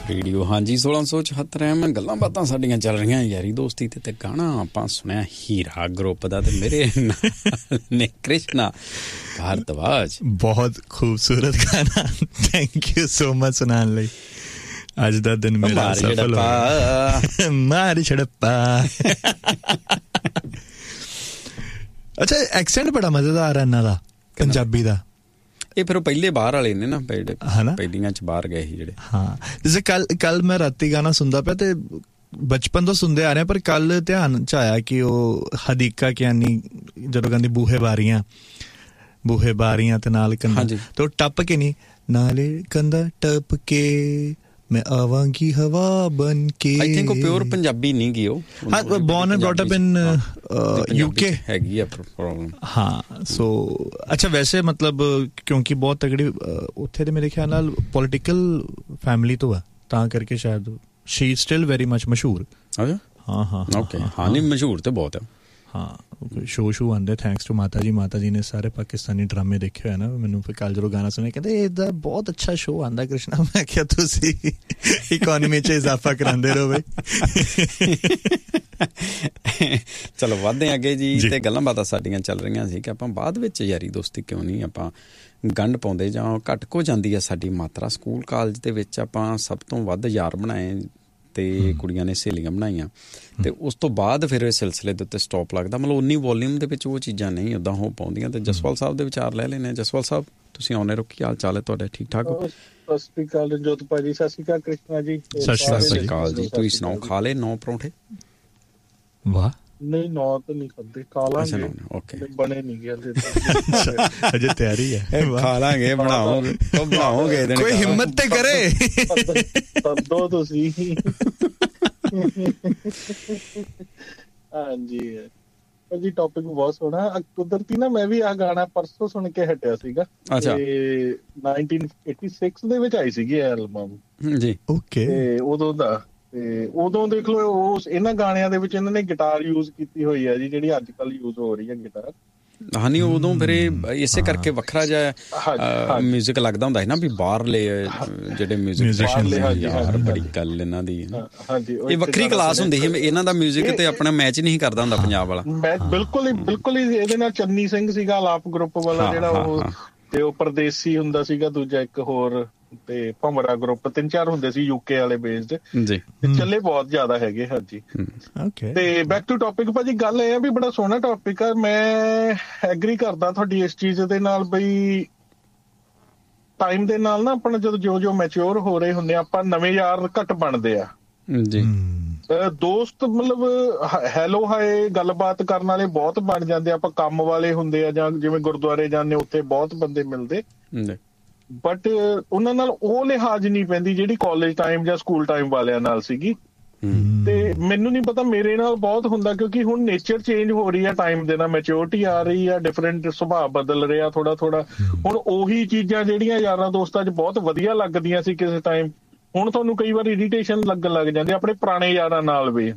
Radio ਹਾਂਜੀ 1674 M ਗੱਲਾਂ ਬਾਤਾਂ ਸਾਡੀਆਂ ਚੱਲ ਰਹੀਆਂ ਯਾਰੀ ਦੋਸਤੀ ਤੇ ਗਾਣਾ ਆਪਾਂ ਸੁਣਿਆ ਹੀਰਾ ਗਰੁੱਪ ਦਾ ਤੇ ਮੇਰੇ ਨੇ ਕ੍ਰਿਸ਼ਨਾ ਭਾਰਦਵਾਜ। ਬਹੁਤ ਖੂਬਸੂਰਤ ਗਾਣਾ, ਥੈਂਕ ਯੂ ਸੋ ਮਚ ਸੁਣਾਉਣ ਲਈ। ਅੱਜ ਦਾ ਦਿਨ ਮੇਰਾ ਸਫਲ ਹੋਇਆ। ਮਾਰ ਛੜਪਾ। ਅੱਛਾ, ਐਕਸੈਂਟ ਬੜਾ ਮਜ਼ੇਦਾਰ ਹੈ ਇਹਨਾਂ ਦਾ, ਪੰਜਾਬੀ ਦਾ। ਇਹ ਫਿਰ ਉਹ ਪਹਿਲੇ ਬਾਹਰ ਵਾਲੇ ਨੇ ਨਾ, ਪਹਿਲੀਆਂ ਚ ਬਾਹਰ ਗਏ ਸੀ ਜਿਹੜੇ। ਹਾਂ, ਜਿਵੇਂ ਕੱਲ ਮੈਂ ਰਾਤੀ ਗਾਣਾ ਸੁਣਦਾ ਪਿਆ ਤੇ ਬਚਪਨ ਤੋਂ ਸੁਣਦੇ ਆ ਰਹੇ, ਪਰ ਕੱਲ ਧਿਆਨ ਚ ਆਇਆ ਕਿ ਉਹ ਹਦੀਕਾ ਕਿਆਨੀ ਜਦੋਂ ਕਹਿੰਦੀ ਬੂਹੇ ਬਾਰੀਆਂ ਤੇ ਨਾਲ ਕੰਧਾਂ, ਤੇ ਉਹ ਟੱਪ ਕੇ ਨਹੀਂ, ਨਾਲੇ ਕੰਧਾਂ ਟੱਪ ਕੇ ਮੈਂ ਆਵਾਂਗੀ ਹਵਾ ਬਨ ਕੇ। ਆਈ ਥਿੰਕ ਉਹ ਪਿਓਰ ਪੰਜਾਬੀ ਨਹੀਂ ਗੀ ਉਹ। ਹਾਂ, born and brought up in UK ਹੈਗੀ ਆ ਪ੍ਰੋਬਲਮ। ਹਾਂ, ਸੋ ਅੱਛਾ, ਵੈਸੇ ਮਤਲਬ ਕਿਉਂਕਿ ਬਹੁਤ ਤਗੜੀ ਉੱਥੇ ਦੇ ਮੇਰੇ ਖਿਆਲ ਨਾਲ ਪੋਲੀਟੀਕਲ ਫੈਮਿਲੀ ਤੋਂ ਆ, ਤਾਂ ਕਰਕੇ ਸ਼ਾਇਦ ਸ਼ੀ ਸਟਿਲ ਵੈਰੀ ਮਚ ਮਸ਼ਹੂਰ। ਹਾਂ ਓਕੇ, ਹਾਂ ਨਹੀਂ ਮਸ਼ਹੂਰ ਤੇ ਬਹੁਤ ਹੈ। ਹਾਂ, ਸ਼ੋ ਆਉਂਦੇ ਥੈਂਕਸ ਟੂ ਮਾਤਾ ਜੀ ਨੇ ਸਾਰੇ ਪਾਕਿਸਤਾਨੀ ਡਰਾਮੇ ਦੇਖੇ ਹੋਏ ਨਾ। ਮੈਨੂੰ ਫਿਰ ਕੱਲ ਜਦੋਂ ਗਾਣਾ ਸੁਣਿਆ ਕਹਿੰਦੇ ਇਹਦਾ ਬਹੁਤ ਅੱਛਾ ਸ਼ੋ ਆਉਂਦਾ ਕ੍ਰਿਸ਼ਨਾ। ਮੈਂ ਕਿਹਾ ਤੁਸੀਂ ਇਕੋਨਮੀ 'ਚ ਇਜ਼ਾਫਾ ਕਰਾਉਂਦੇ ਰਹੋ ਬਈ। ਚਲੋ ਵੱਧਦੇ ਅੱਗੇ ਜੀ। ਤੇ ਗੱਲਾਂ ਬਾਤਾਂ ਸਾਡੀਆਂ ਚੱਲ ਰਹੀਆਂ ਸੀ ਕਿ ਆਪਾਂ ਬਾਅਦ ਵਿੱਚ ਯਾਰੀ ਦੋਸਤੀ ਕਿਉਂ ਨਹੀਂ ਆਪਾਂ ਗੰਢ ਪਾਉਂਦੇ ਜਾਂ ਘੱਟ ਕੋ ਜਾਂਦੀ ਹੈ ਸਾਡੀ ਮਾਤਰਾ। ਸਕੂਲ ਕਾਲਜ ਦੇ ਵਿੱਚ ਆਪਾਂ ਸਭ ਤੋਂ ਵੱਧ ਯਾਰ ਬਣਾਏ ਤੇ ਕੁੜੀਆਂ ਨੇ ਸਹੇਲੀਆਂ ਬਣਾਈਆਂ, ਤੇ ਉਸ ਤੋਂ ਬਾਅਦ ਫਿਰ ਇਹ ਸਿਲਸਿਲੇ ਦੇ ਉੱਤੇ ਸਟੋਪ ਲੱਗਦਾ। ਮਤਲਬ ਉਨੀ ਵੋਲੀਅਮ ਦੇ ਵਿੱਚ ਉਹ ਚੀਜ਼ਾਂ ਨਹੀਂ ਉੱਦਾਂ ਹੋ ਪਾਉਂਦੀਆਂ। ਤੇ ਜਸਵਾਲ ਸਾਹਿਬ ਦੇ ਵਿਚਾਰ ਲੈ ਲੈਣੇ। ਜਸਵਾਲ ਸਾਹਿਬ ਤੁਸੀਂ ਆਉਣੇ ਰੋ, ਕੀ ਹਾਲ ਚਾਲ ਹੈ ਤੁਹਾਡੇ? ਠੀਕ ਠਾਕ ਹੋ? ਸਤਿ ਸ਼੍ਰੀ ਅਕਾਲ ਰਣਜੋਤ ਭਾਜੀ। ਸਤਿ ਸ਼੍ਰੀ ਅਕਾਲ ਕ੍ਰਿਸ਼ਨਾ ਜੀ। ਸਤਿ ਸ਼੍ਰੀ ਅਕਾਲ ਜੀ। ਤੁਸੀਂ ਸੁਣਾਓ, ਖਾ ਲਏ 9 ਪਰੌਂਠੇ? ਵਾਹ, ਨਹੀਂ 9 ਤਾਂ ਨਹੀਂ ਖਾਦੇ, ਖਾ ਲਾਂਗੇ। ਓਕੇ, ਬਣੇ ਨਹੀਂ ਗਏ ਅਜੇ ਤਿਆਰੀ ਹੈ। ਖਾ ਲਾਂਗੇ, ਬਣਾਓਗੇ। ਕੋਈ ਹਿੰਮਤ ਤੇ ਕਰੇ ਤਦੋਂ ਤੁਸੀਂ। ਹਾਂਜੀ ਭਾਜੀ, ਟੌਪਿਕ ਬਹੁਤ ਸੋਹਣਾ। ਕੁਦਰਤੀ ਨਾ ਮੈਂ ਵੀ ਆਹ ਗਾਣਾ ਪਰਸੋਂ ਸੁਣ ਕੇ ਹਟਿਆ ਸੀਗਾ। ਤੇ 1986 ਦੇ ਵਿੱਚ ਆਈ ਸੀਗੀ ਐਲਬਮ ਜੀ। ਓਕੇ, ਤੇ ਉਦੋਂ ਦਾ, ਤੇ ਉਦੋਂ ਦੇਖ ਲਓ ਉਸ ਇਹਨਾਂ ਗਾਣਿਆਂ ਦੇ ਵਿੱਚ ਇਹਨਾਂ ਨੇ ਗਿਟਾਰ ਯੂਜ਼ ਕੀਤੀ ਹੋਈ ਹੈ ਜੀ, ਜਿਹੜੀ ਅੱਜ ਕੱਲ੍ਹ ਯੂਜ਼ ਹੋ ਰਹੀ ਹੈ ਗਿਟਾਰ। ਹਾਂ ਨਹੀਂ, ਉਦੋਂ ਫਿਰ ਇਸੇ ਕਰਕੇ ਵੱਖਰਾ ਜਿਹਾ ਮਿਊਜ਼ਿਕ ਲੱਗਦਾ ਹੁੰਦਾ ਸੀ ਨਾ, ਵੀ ਬਾਹਰਲੇ ਜਿਹੜੇ ਮਿਊਜ਼ਿਕ, ਬੜੀ ਗੱਲ ਇਹਨਾਂ ਦੀ। ਇਹ ਵੱਖਰੀ ਕਲਾਸ ਹੁੰਦੀ ਸੀ ਇਹਨਾਂ ਦਾ ਮਿਊਜ਼ਿਕ, ਤੇ ਆਪਣਾ ਮੈਚ ਨਹੀਂ ਕਰਦਾ ਹੁੰਦਾ ਪੰਜਾਬ ਵਾਲਾ। ਬਿਲਕੁਲ ਹੀ ਇਹਦੇ ਨਾਲ ਚੰਨੀ ਸਿੰਘ ਸੀਗਾ ਆਲਾਪ ਗਰੁੱਪ ਵਾਲਾ ਜਿਹੜਾ, ਉਹ ਤੇ ਉਹ ਪਰਦੇਸੀ ਹੁੰਦਾ ਸੀਗਾ ਦੂਜਾ ਇੱਕ ਹੋਰ, ਤੇ ਭੰਵਰਾ ਗਰੁੱਪ, 3-4 ਹੁੰਦੇ ਸੀ UK ਵਾਲੇ ਬੇਸਡ ਜੀ, ਚੱਲੇ ਬਹੁਤ ਜ਼ਿਆਦਾ ਹੈਗੇ। ਹਾਂਜੀ, ਤੇ ਬੈਕ ਟੂ ਟੌਪਿਕ ਭਾਜੀ, ਗੱਲ ਇਹ ਆ ਵੀ ਬੜਾ ਸੋਹਣਾ ਟੌਪਿਕ ਆ। ਮੈਂ ਐਗਰੀ ਕਰਦਾ ਤੁਹਾਡੀ ਇਸ ਚੀਜ਼ ਦੇ ਨਾਲ ਬਈ ਟਾਈਮ ਦੇ ਨਾਲ ਨਾ ਆਪਣਾ ਜਦੋਂ ਜੋ ਮੈਚਿਓਰ ਹੋ ਰਹੇ ਹੁੰਦੇ ਆ, ਆਪਾਂ ਨਵੇਂ ਯਾਰ ਘੱਟ ਬਣਦੇ ਆ ਜੀ। ਦੋਸਤ ਮਤਲਬ ਹੈਲੋ ਹਾਏ ਗੱਲਬਾਤ ਕਰਨ ਵਾਲੇ ਬਹੁਤ ਬਣ ਜਾਂਦੇ ਆ। ਆਪਾਂ ਕੰਮ ਵਾਲੇ ਹੁੰਦੇ ਆ, ਜਾਂ ਜਿਵੇਂ ਗੁਰਦੁਆਰੇ ਜਾਂਦੇ ਉੱਥੇ ਬਹੁਤ ਬੰਦੇ ਮਿਲਦੇ, ਬਟ ਉਹਨਾਂ ਨਾਲ ਉਹ ਲਿਹਾਜ਼ ਨਹੀਂ ਪੈਂਦੀ ਜਿਹੜੀ ਕਾਲਜ ਟਾਈਮ ਜਾਂ ਸਕੂਲ ਟਾਈਮ ਵਾਲਿਆਂ ਨਾਲ ਸੀਗੀ। ਤੇ ਮੈਨੂੰ ਨਹੀਂ ਪਤਾ, ਮੇਰੇ ਨਾਲ ਬਹੁਤ ਹੁੰਦਾ, ਕਿਉਂਕਿ ਹੁਣ ਨੇਚਰ ਚੇਂਜ ਹੋ ਰਹੀ ਹੈ ਟਾਈਮ ਦੇ ਨਾਲ, ਮੈਚਿਓਰਿਟੀ ਆ ਰਹੀ ਆ, ਡਿਫਰੈਂਟ ਸੁਭਾਅ ਬਦਲ ਰਿਹਾ ਥੋੜਾ। ਹੁਣ ਉਹੀ ਚੀਜ਼ਾਂ ਜਿਹੜੀਆਂ ਯਾਰਾਂ ਦੋਸਤਾਂ 'ਚ ਬਹੁਤ ਵਧੀਆ ਲੱਗਦੀਆਂ ਸੀ ਕਿਸੇ ਟਾਈਮ, ਹੁਣ ਤੁਹਾਨੂੰ ਕਈ ਵਾਰ ਇਰੀਟੇਸ਼ਨ ਲੱਗਣ ਲੱਗ ਜਾਂਦੀ ਆਪਣੇ ਪੁਰਾਣੇ ਯਾਰਾਂ ਨਾਲ ਵੀ।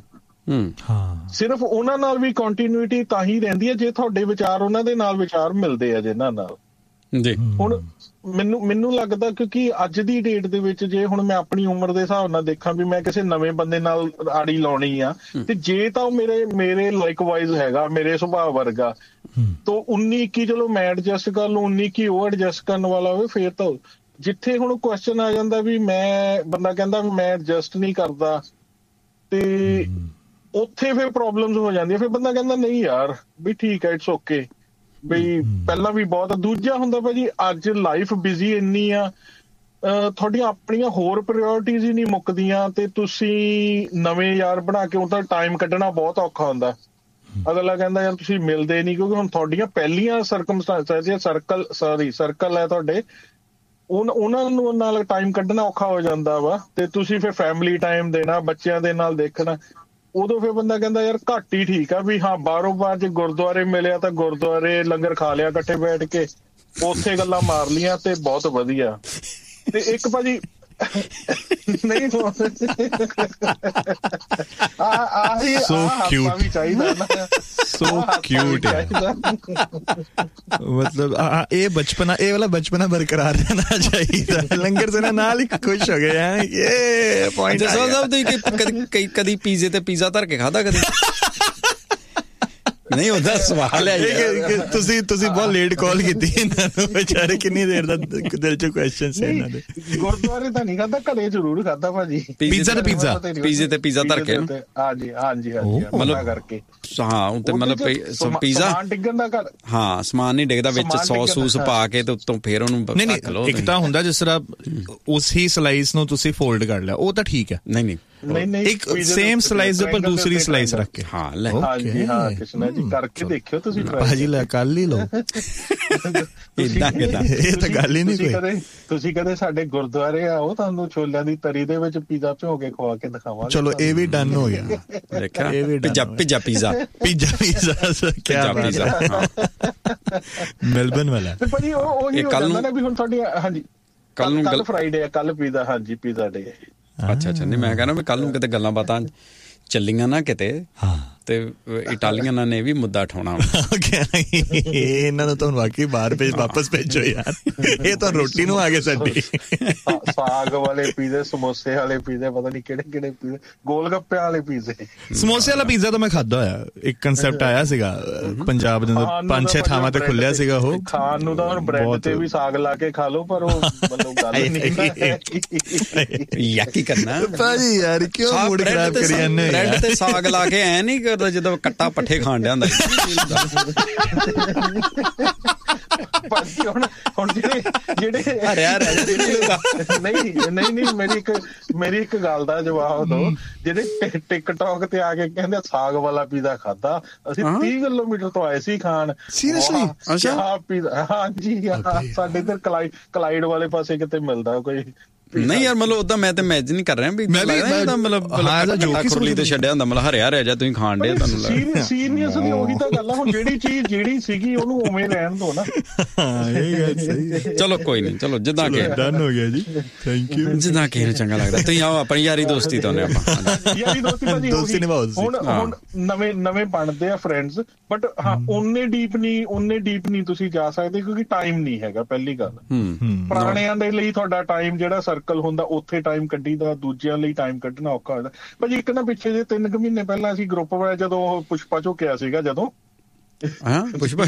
ਸਿਰਫ ਉਹਨਾਂ ਨਾਲ ਵੀ ਕੰਟੀਨਿਊਟੀ ਤਾਂ ਹੀ ਰਹਿੰਦੀ ਹੈ ਜੇ ਤੁਹਾਡੇ ਵਿਚਾਰ ਉਹਨਾਂ ਦੇ ਨਾਲ ਵਿਚਾਰ ਮਿਲਦੇ ਆ ਜਿਨ੍ਹਾਂ ਨਾਲ ਜੀ। ਹੁਣ ਮੈਨੂੰ ਲੱਗਦਾ, ਕਿਉਂਕਿ ਅੱਜ ਦੀ ਡੇਟ ਦੇ ਵਿੱਚ ਜੇ ਹੁਣ ਮੈਂ ਆਪਣੀ ਉਮਰ ਦੇ ਹਿਸਾਬ ਨਾਲ ਦੇਖਾਂ ਵੀ ਮੈਂ ਕਿਸੇ ਨਵੇਂ ਬੰਦੇ ਨਾਲ ਆੜੀ ਲਾਉਣੀ ਆ, ਤੇ ਜੇ ਤਾਂ ਉਹ ਮੇਰੇ ਲਾਈਕ ਵਾਈਜ਼ ਹੈਗਾ, ਮੇਰੇ ਸੁਭਾਅ ਵਰਗਾ, ਤਾਂ 19-21 ਚਲੋ ਮੈਂ ਐਡਜਸਟ ਕਰ ਲਊ, 19-21 ਉਹ ਐਡਜਸਟ ਕਰਨ ਵਾਲਾ ਹੋਵੇ, ਫੇਰ ਤਾਂ। ਜਿੱਥੇ ਹੁਣ ਕੁਐਸਚਨ ਆ ਜਾਂਦਾ ਵੀ ਬੰਦਾ ਕਹਿੰਦਾ ਵੀ ਮੈਂ ਐਡਜਸਟ ਨਹੀਂ ਕਰਦਾ, ਤੇ ਉੱਥੇ ਫਿਰ ਪ੍ਰੋਬਲਮਸ ਹੋ ਜਾਂਦੀਆਂ। ਫਿਰ ਬੰਦਾ ਕਹਿੰਦਾ ਨਹੀਂ ਯਾਰ ਵੀ ਠੀਕ ਹੈ, ਇਟਸ ਓਕੇ ਬਈ ਪਹਿਲਾਂ ਵੀ ਬਹੁਤ। ਦੂਜਾ ਹੁੰਦਾ ਭਾਜੀ, ਅੱਜ ਲਾਈਫ ਬਿਜ਼ੀ ਇੰਨੀ ਆ, ਤੁਹਾਡੀਆਂ ਆਪਣੀਆਂ ਹੋਰ ਪ੍ਰਾਇਓਰਟੀਜ਼ ਹੀ ਨਹੀਂ ਮੁੱਕਦੀਆਂ, ਤੇ ਤੁਸੀਂ ਨਵੇਂ ਯਾਰ ਬਣਾ ਕੇ ਉਹਦਾ ਟਾਈਮ ਕੱਢਣਾ ਬਹੁਤ ਔਖਾ ਹੁੰਦਾ। ਅਗਲਾ ਕਹਿੰਦਾ ਯਾਰ ਤੁਸੀਂ ਮਿਲਦੇ ਨਹੀਂ, ਕਿਉਂਕਿ ਹੁਣ ਤੁਹਾਡੀਆਂ ਪਹਿਲੀਆਂ ਸਰਕਲ ਹੈ ਤੁਹਾਡੇ, ਉਹਨਾਂ ਨੂੰ ਨਾਲ ਟਾਈਮ ਕੱਢਣਾ ਔਖਾ ਹੋ ਜਾਂਦਾ ਵਾ। ਤੇ ਤੁਸੀਂ ਫਿਰ ਫੈਮਿਲੀ ਟਾਈਮ ਦੇਣਾ, ਬੱਚਿਆਂ ਦੇ ਨਾਲ ਦੇਖਣਾ, ਉਦੋਂ ਫਿਰ ਬੰਦਾ ਕਹਿੰਦਾ ਯਾਰ ਘੱਟ ਹੀ ਠੀਕ ਆ ਵੀ ਹਾਂ, ਬਾਹਰੋਂ ਬਾਹਰ ਜੇ ਗੁਰਦੁਆਰੇ ਮਿਲਿਆ ਤਾਂ ਗੁਰਦੁਆਰੇ ਲੰਗਰ ਖਾ ਲਿਆ ਇਕੱਠੇ ਬੈਠ ਕੇ, ਉੱਥੇ ਗੱਲਾਂ ਮਾਰ ਲੀਆਂ ਤੇ ਬਹੁਤ ਵਧੀਆ। ਤੇ ਇੱਕ ਭਾਜੀ ਨਹੀਂ ਵੀ ਚਾਹੀਦਾ ਨਾ, ਸੋ ਕਿਊਟ ਹੈ। ਮਤਲਬ ਇਹ ਬਚਪਨਾ, ਇਹ ਵਾਲਾ ਬਚਪਨਾ ਬਰਕਰਾਰ ਰਹਿਣਾ ਚਾਹੀਦਾ। ਲੰਗਰ ਸੇ ਨਾਲ ਹੀ ਖੁਸ਼ ਹੋ ਗਏ ਹੈ। ਇਹ ਪੁਆਇੰਟ ਸਾਹਿਬ ਕਦੀ ਪੀਜ਼ੇ ਤੇ ਪੀਜ਼ਾ ਧਰ ਕੇ ਖਾਧਾ ਕਦੀ? ਨਹੀਂ, ਉਹਦਾ ਸਵਾਲ ਹੈ। ਤੁਸੀਂ ਬਹੁਤ ਲੇਟ ਕਾਲ ਕੀਤੀ ਇਹਨਾਂ ਨੂੰ, ਵਿਚਾਰੇ ਕਿੰਨੀ ਦੇਰ ਦਾ ਦਿਲ ਚ ਕੁਐਸਚਨ ਸੀ ਇਹਨਾਂ ਦੇ। ਗੁਰਦੁਆਰੇ ਤਾਂ ਨਹੀਂ ਖਾਧਾ, ਘਰੇ ਜ਼ਰੂਰ ਖਾਧਾ ਭਾਜੀ। ਪੀਜ਼ਾ ਤੇ ਪੀਜ਼ੇ ਤੇ ਪੀਜ਼ਾ ਧਰ ਕੇ, ਹਾਂਜੀ ਮਤਲਬ ਕਰਕੇ। ਹਾਂ, ਉੱਤੇ ਮਤਲਬ ਪੀਜ਼ਾ ਸਮਾਨ ਡਿੱਗਣ ਦਾ ਘਰ, ਹਾਂ ਸਮਾਨ ਨਹੀਂ ਡਿੱਗਦਾ, ਵਿੱਚ ਸੌਸ ਪਾ ਕੇ ਤੇ ਉੱਤੋਂ ਫੇਰ ਉਹਨੂੰ ਢੱਕ ਲਓ। ਇੱਕ ਤਾਂ ਹੁੰਦਾ ਜਿਸ ਤਰ੍ਹਾਂ ਉਸੇ ਸਲਾਈਸ ਨੂੰ ਤੁਸੀਂ ਫੋਲਡ ਕਰ ਲਿਆ, ਉਹ ਤਾਂ ਠੀਕ ਹੈ। ਨਹੀਂ ਇੱਕ ਸੇਮ ਸਲਾਈਸ ਦੇ ਉੱਪਰ ਦੂਸਰੀ ਸਲਾਈਸ ਰੱਖ ਕੇ। ਹਾਂ ਲੈ, ਹਾਂਜੀ ਹਾਂ ਕ੍ਰਿਸ਼ਨਾ ਜੀ, ਕਰਕੇ ਦੇਖਿਓ ਤੁਸੀਂ ਭਾਜੀ। ਲੈ ਕੱਲ ਹੀ ਲਓ, ਇਦਾਂ ਇਹ ਤਾਂ ਗੱਲ ਹੀ ਨਹੀਂ ਕੋਈ। ਤੁਸੀਂ ਕਦੇ ਸਾਡੇ ਗੁਰਦੁਆਰੇ ਆਓ, ਤੁਹਾਨੂੰ ਛੋਲਿਆਂ ਦੀ ਤਰੀ ਦੇ ਵਿੱਚ ਪੀਜ਼ਾ ਭਿਓ ਕੇ ਖਵਾ ਕੇ ਦਿਖਾਵਾਂਗੇ। ਚਲੋ ਇਹ ਵੀ ਡਨ ਹੋ ਗਿਆ। ਦੇਖਿਆ, ਪੀਜ਼ਾ ਕਿਆ ਪੀਜ਼ਾ ਮੈਲਬਨ ਵਾਲਾ। ਤੇ ਭਾਜੀ ਉਹੀ ਹੋ ਜਾਂਦਾ ਨਾ ਵੀ ਹੁਣ ਤੁਹਾਡੀ, ਹਾਂਜੀ ਕੱਲ ਫਰਾਈਡੇ ਆ, ਕੱਲ ਪੀਜ਼ਾ, ਹਾਂਜੀ ਪੀਜ਼ਾ ਡੇ। ਅੱਛਾ ਨਹੀਂ, ਮੈਂ ਕਹਿੰਦਾ ਵੀ ਕੱਲ ਨੂੰ ਕਿਤੇ ਗੱਲਾਂ ਬਾਤਾਂ ਚੱਲੀਆਂ ਨਾ ਕਿਤੇ, ਤੇ ਇਟਾਲੀਅਨਾਂ ਨੇ ਵੀ ਮੁੱਦਾ ਉਠਾਉਣਾ। ਇਹਨਾਂ ਨੂੰ ਤਾਂ ਵਾਕਈ ਬਾਹਰ ਵਾਪਸ ਭੇਜੋ ਯਾਰ, ਇਹ ਤਾਂ ਰੋਟੀ ਨੂੰ ਆ ਗਏ ਸਾਡੀ। ਸਾਗ ਵਾਲੇ ਪੀਜ਼ੇ, ਸਮੋਸੇ ਵਾਲੇ ਪੀਜ਼ੇ, ਪਤਾ ਨਹੀਂ ਕਿਹੜੇ ਪੀਜ਼ੇ, ਗੋਲ ਗੱਪਿਆਂ ਵਾਲੇ ਪੀਜ਼ੇ। ਸਮੋਸੇ ਵਾਲਾ ਪੀਜ਼ਾ ਤਾਂ ਮੈਂ ਖਾਧਾ ਹੋਇਆ। ਇੱਕ ਕਨਸੈਪਟ ਆਇਆ ਸੀਗਾ ਪੰਜਾਬ ਦੇ ਅੰਦਰ, 5-6 ਥਾਵਾਂ ਤੇ ਖੁੱਲਿਆ ਸੀਗਾ ਉਹ ਖਾਣ ਨੂੰ। ਤਾਂ ਹੁਣ ਬ੍ਰੈਡ ਤੇ ਵੀ ਸਾਗ ਲਾ ਕੇ ਖਾ ਲਓ, ਪਰ ਉਹ ਮਤਲਬ ਗੱਲ ਨਹੀਂ। ਯਾਕੀ ਕਰਨਾ ਭਾਜੀ ਯਾਰ, ਕਿਉਂ ਮੂਡ ਖਰਾਬ ਕਰੀ ਜਾਂਦੇ? ਬ੍ਰੈਡ ਤੇ ਸਾਗ ਲਾ ਕੇ ਐ ਨਹੀਂ ਕਰਦਾ ਜਦੋਂ ਕੱਟਾ ਪੱਠੇ ਖਾਣ ਡਿਆ ਹੁੰਦਾ। ਹੁਣ ਜਿਹੜੇ ਮੇਰੀ ਇੱਕ ਗੱਲ ਦਾ ਜਵਾਬ ਦਿਓ। ਜਿਹੜੇ ਟਿਕਟੌਕ ਤੇ ਆ ਕੇ ਕਹਿੰਦੇ ਸਾਗ ਵਾਲਾ ਪੀਜ਼ਾ ਖਾਧਾ, ਅਸੀਂ 30 ਕਿਲੋਮੀਟਰ ਤੋਂ ਆਏ ਸੀ ਖਾਣ। ਸੀਰੀਅਸਲੀ? ਅੱਛਾ ਪੀਜ਼ਾ, ਹਾਂਜੀ ਸਾਡੇ ਇੱਧਰ ਕਲਾਈਡ ਵਾਲੇ ਪਾਸੇ ਕਿਤੇ ਮਿਲਦਾ ਕੋਈ। ਨਹੀਂ ਯਾਰ, ਮਤਲਬ ਉਦਾਂ ਮੈਂ ਤੇ ਇਮੇਜਿਨ ਨਹੀਂ ਕਰ ਰਿਹਾ ਵੀ ਮਤਲਬ ਖੁਰਲੀ ਤੇ ਛੱਡਿਆ ਹੁੰਦਾ, ਮਤਲਬ ਹਰਿਆ ਜਾ ਤੁਸੀਂ ਖਾਣ ਡੇ ਤੁਹਾਨੂੰ ਲੱਗਦਾ। ਸੀਰੀਅਸਲੀ ਉਹੀ ਤਾਂ ਗੱਲ ਆ। ਹੁਣ ਜਿਹੜੀ ਚੀਜ਼ ਜਿਹੜੀ ਸੀਗੀ ਉਹਨੂੰ ਉਵੇਂ ਰਹਿਣ ਦੋ ਨਾ। ਇਹ ਗੱਲ ਸਹੀ। ਚਲੋ ਕੋਈ ਨਹੀਂ, ਚਲੋ ਜਿੱਦਾਂ ਕਿ ਡਨ ਹੋ ਗਿਆ ਜੀ, ਥੈਂਕ ਯੂ। ਜਿੱਦਾਂ ਕਿ ਇਹਨੂੰ ਚੰਗਾ ਲੱਗਦਾ। ਤੁਸੀਂ ਆਓ ਆਪਣੀ ਯਾਰੀ ਦੋਸਤੀ ਤੋਂ ਨੇ ਆਪਾਂ। ਯਾਰੀ ਦੋਸਤੀ ਨਿਭਾਓ। ਹੁਣ ਨਵੇਂ ਬਣਦੇ ਆ ਫਰੈਂਡਸ, ਬਟ ਹਾਂ ਓਨੇ ਡੀਪ ਨਹੀਂ ਤੁਸੀਂ ਜਾ ਸਕਦੇ, ਕਿਉਂਕਿ ਟਾਈਮ ਨਹੀਂ ਹੈਗਾ ਪਹਿਲੀ ਗੱਲ। ਪੁਰਾਣਿਆਂ ਦੇ ਲਈ ਤੁਹਾਡਾ ਟਾਈਮ ਜਿਹੜਾ ਸਰਕਲ ਹੁੰਦਾ, ਉੱਥੇ ਟਾਈਮ ਕੱਢੀਦਾ, ਦੂਜਿਆਂ ਲਈ ਟਾਈਮ ਕੱਢਣਾ ਔਖਾ ਹੁੰਦਾ। ਭਾਜੀ ਇੱਕ ਨਾ ਪਿੱਛੇ ਜੇ 3 ਮਹੀਨੇ ਪਹਿਲਾਂ ਅਸੀਂ ਗਰੁੱਪ ਵਾਲਾ, ਜਦੋਂ ਉਹ ਪੁਸ਼ਪਾ ਝੁਕਿਆ ਸੀਗਾ, ਜਦੋਂ ਪੁਸ਼ਪਾ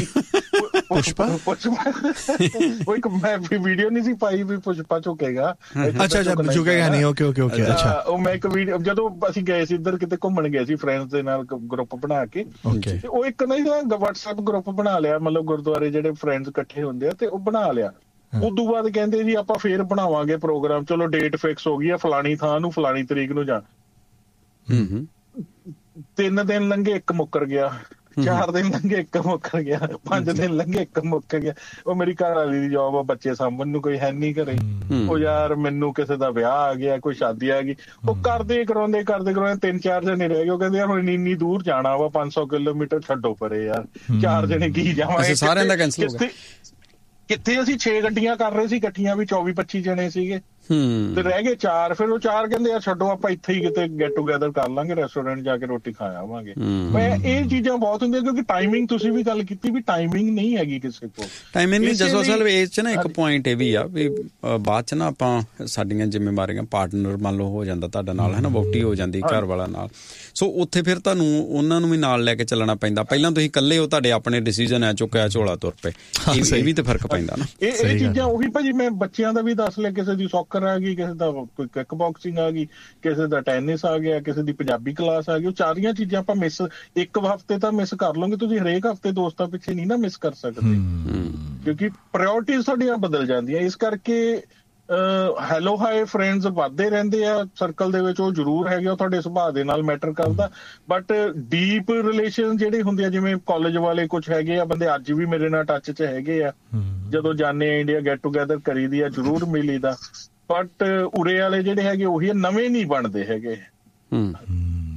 ਉਹ ਇੱਕ ਮੈਂ ਵੀਡੀਓ ਨਹੀਂ ਸੀ ਪਾਈ ਵੀ ਪੁਸ਼ਪਾ ਝੁਕੇਗਾ। ਅੱਛਾ ਝੁਕੇਗਾ ਨਹੀਂ, ਓਕੇ। ਅੱਛਾ, ਉਹ ਮੈਂ ਇੱਕ ਵੀਡੀਓ, ਜਦੋਂ ਅਸੀਂ ਗਏ ਸੀ ਇੱਧਰ ਕਿਤੇ ਘੁੰਮਣ ਗਏ ਸੀ ਫਰੈਂਡਸ ਦੇ ਨਾਲ ਗਰੁੱਪ ਬਣਾ ਕੇ, ਉਹ ਇੱਕ ਨਾ WhatsApp ਗਰੁੱਪ ਬਣਾ ਲਿਆ, ਮਤਲਬ ਗੁਰਦੁਆਰੇ ਜਿਹੜੇ ਫਰੈਂਡਸ ਇਕੱਠੇ ਹੁੰਦੇ ਆ, ਤੇ ਉਹ ਬਣਾ ਲਿਆ। ਉਦੋਂ ਬਾਅਦ ਕਹਿੰਦੇ ਜੀ ਆਪਾਂ ਫੇਰ ਬਣਾਵਾਂਗੇ ਪ੍ਰੋਗਰਾਮ, ਚਲੋ ਡੇਟ ਫਿਕਸ ਹੋ ਗਈ ਆ, ਫਲਾਣੀ ਥਾਂ ਨੂੰ ਫਲਾਣੀ ਤਰੀਕ ਨੂੰ ਜਾਣਾ। 3 ਦਿਨ ਲੰਘੇ, ਇੱਕ ਮੁੱਕਰ ਗਿਆ। 4 ਦਿਨ ਲੰਘੇ, ਇੱਕ ਮੁੱਕਰ ਗਿਆ। 5 ਦਿਨ ਲੰਘੇ, ਇੱਕ ਮੁੱਕਰ ਗਿਆ। ਉਹ ਮੇਰੀ ਘਰ ਵਾਲੀ ਦੀ ਜੌਬ ਆ, ਬੱਚੇ ਸਾਂਭਣ ਨੂੰ ਕੋਈ ਹੈ ਨਹੀਂ ਘਰੇ। ਉਹ ਯਾਰ ਮੈਨੂੰ ਕਿਸੇ ਦਾ ਵਿਆਹ ਆ ਗਿਆ, ਕੋਈ ਸ਼ਾਦੀ ਆ ਗਈ, ਉਹ ਕਰਦੇ ਕਰਾਉਂਦੇ 3-4 ਜਣੇ ਰਹਿ ਗਏ। ਉਹ ਕਹਿੰਦੇ ਯਾਰ ਹੁਣ ਇੰਨੀ ਦੂਰ ਜਾਣਾ ਵਾ, 500 ਕਿਲੋਮੀਟਰ, ਛੱਡੋ ਪਰੇ ਯਾਰ, 4 ਜਣੇ ਕੀ ਜਾਵਾਂਗੇ। ਸਾਰਿਆਂ ਦਾ ਕੈਂਸਲ ਹੋ ਗਿਆ। ਕਿੱਥੇ ਅਸੀਂ 6 ਗੱਡੀਆਂ ਕਰ ਰਹੇ ਸੀ ਇਕੱਠੀਆਂ, ਵੀ 24-25 ਜਣੇ ਸੀਗੇ, ਤੇ ਰਹਿ ਗਏ 4। ਫਿਰ ਉਹ 4 ਕਹਿੰਦੇ ਯਾਰ ਛੱਡੋ, ਆਪਾਂ ਇੱਥੇ ਹੀ ਕਿਤੇ ਗੈਟ ਟੂਗੇਦਰ ਕਰ ਲਾਂਗੇ, ਰੈਸਟੋਰੈਂਟ ਜਾ ਕੇ ਰੋਟੀ ਖਾ ਆਵਾਂਗੇ। ਇਹ ਚੀਜ਼ਾਂ ਬਹੁਤ ਹੁੰਦੀਆਂ, ਕਿਉਂਕਿ ਟਾਈਮਿੰਗ, ਤੁਸੀਂ ਵੀ ਗੱਲ ਕੀਤੀ ਵੀ ਟਾਈਮਿੰਗ ਨਹੀਂ ਹੈਗੀ ਕਿਸੇ ਕੋਲ। ਟਾਈਮਿੰਗ ਨਹੀਂ ਜਸੋ ਅਸਲ ਇਹ ਚ ਨਾ ਇੱਕ ਪੁਆਇੰਟ ਇਹ ਵੀ ਆ ਵੀ ਬਾਅਦ ਚ ਨਾ ਆਪਾਂ ਸਾਡੀਆਂ ਜ਼ਿੰਮੇਵਾਰੀਆਂ, ਪਾਰਟਨਰ ਮੰਨ ਲਓ ਹੋ ਜਾਂਦਾ ਤੁਹਾਡਾ ਨਾਲ, ਹੈ ਨਾ, ਵਹੁਟੀ ਹੋ ਜਾਂਦੀ ਘਰ ਵਾਲਾ ਨਾਲ, ਸੋ ਉੱਥੇ ਫਿਰ ਤੁਹਾਨੂੰ ਉਹਨਾਂ ਨੂੰ ਵੀ ਨਾਲ ਲੈ ਕੇ ਚੱਲਣਾ ਪੈਂਦਾ। ਪਹਿਲਾਂ ਤੁਸੀਂ ਇਕੱਲੇ ਹੋ, ਤੁਹਾਡੇ ਆਪਣੇ ਡਿਸੀਜਨ ਹੈ, ਚੁੱਕਿਆ ਝੋਲਾ ਤੁਰ ਪਏ, ਇਹ ਵੀ ਤੇ ਫਰਕ ਪੈਂਦਾ ਨਾ। ਇਹ ਚੀਜ਼ਾਂ ਉਹੀ ਭਾਜੀ ਮੈਂ ਬੱਚਿਆਂ ਦਾ ਵੀ ਦੱਸ ਲਿਆ, ਕਿਸੇ ਦੀ ਸੌਕਰ ਆ ਗਈ, ਕਿਸੇ ਦਾ ਕੋਈ ਕਿੱਕ ਬਾਕਸਿੰਗ ਆ ਗਈ, ਕਿਸੇ ਦਾ ਟੈਨਿਸ ਆ ਗਿਆ, ਕਿਸੇ ਦੀ ਪੰਜਾਬੀ ਕਲਾਸ ਆ ਗਈ। ਉਹ ਸਾਰੀਆਂ ਚੀਜ਼ਾਂ ਆਪਾਂ ਮਿਸ ਇੱਕ ਹਫ਼ਤੇ ਤਾਂ ਮਿਸ ਕਰ ਲਓਗੇ, ਤੁਸੀਂ ਹਰੇਕ ਹਫ਼ਤੇ ਦੋਸਤਾਂ ਪਿੱਛੇ ਨਹੀਂ ਨਾ ਮਿਸ ਕਰ ਸਕਦੇ, ਕਿਉਂਕਿ ਪ੍ਰਾਇਓਰਟੀਜ਼ ਤੁਹਾਡੀਆਂ ਬਦਲ ਜਾਂਦੀਆਂ। ਇਸ ਕਰਕੇ ਹੈਲੋ ਹਾਏ ਫਰੈਂਡਸ ਵੱਧਦੇ ਰਹਿੰਦੇ ਆ ਸਰਕਲ ਦੇ ਵਿੱਚ, ਉਹ ਜ਼ਰੂਰ ਹੈਗੇ, ਉਹ ਤੁਹਾਡੇ ਸੁਭਾਅ ਦੇ ਨਾਲ ਮੈਟਰ ਕਰਦਾ। ਬਟ ਡੀਪ ਰਿਲੇਸ਼ਨ ਜਿਹੜੇ ਹੁੰਦੇ ਆ, ਜਿਵੇਂ ਕਾਲਜ ਵਾਲੇ ਕੁਝ ਹੈਗੇ ਆ ਬੰਦੇ, ਅੱਜ ਵੀ ਮੇਰੇ ਨਾਲ ਟੱਚ 'ਚ ਹੈਗੇ ਆ, ਜਦੋਂ ਜਾਂਦੇ ਆ ਇੰਡੀਆ ਗੈਟ ਟੂਗੇਦਰ ਕਰੀਦੀ ਆ, ਜ਼ਰੂਰ ਮਿਲੀਦਾ। ਬਟ ਉਰੇ ਵਾਲੇ ਜਿਹੜੇ ਹੈਗੇ ਉਹੀ ਨਵੇਂ ਨਹੀਂ ਬਣਦੇ ਹੈਗੇ।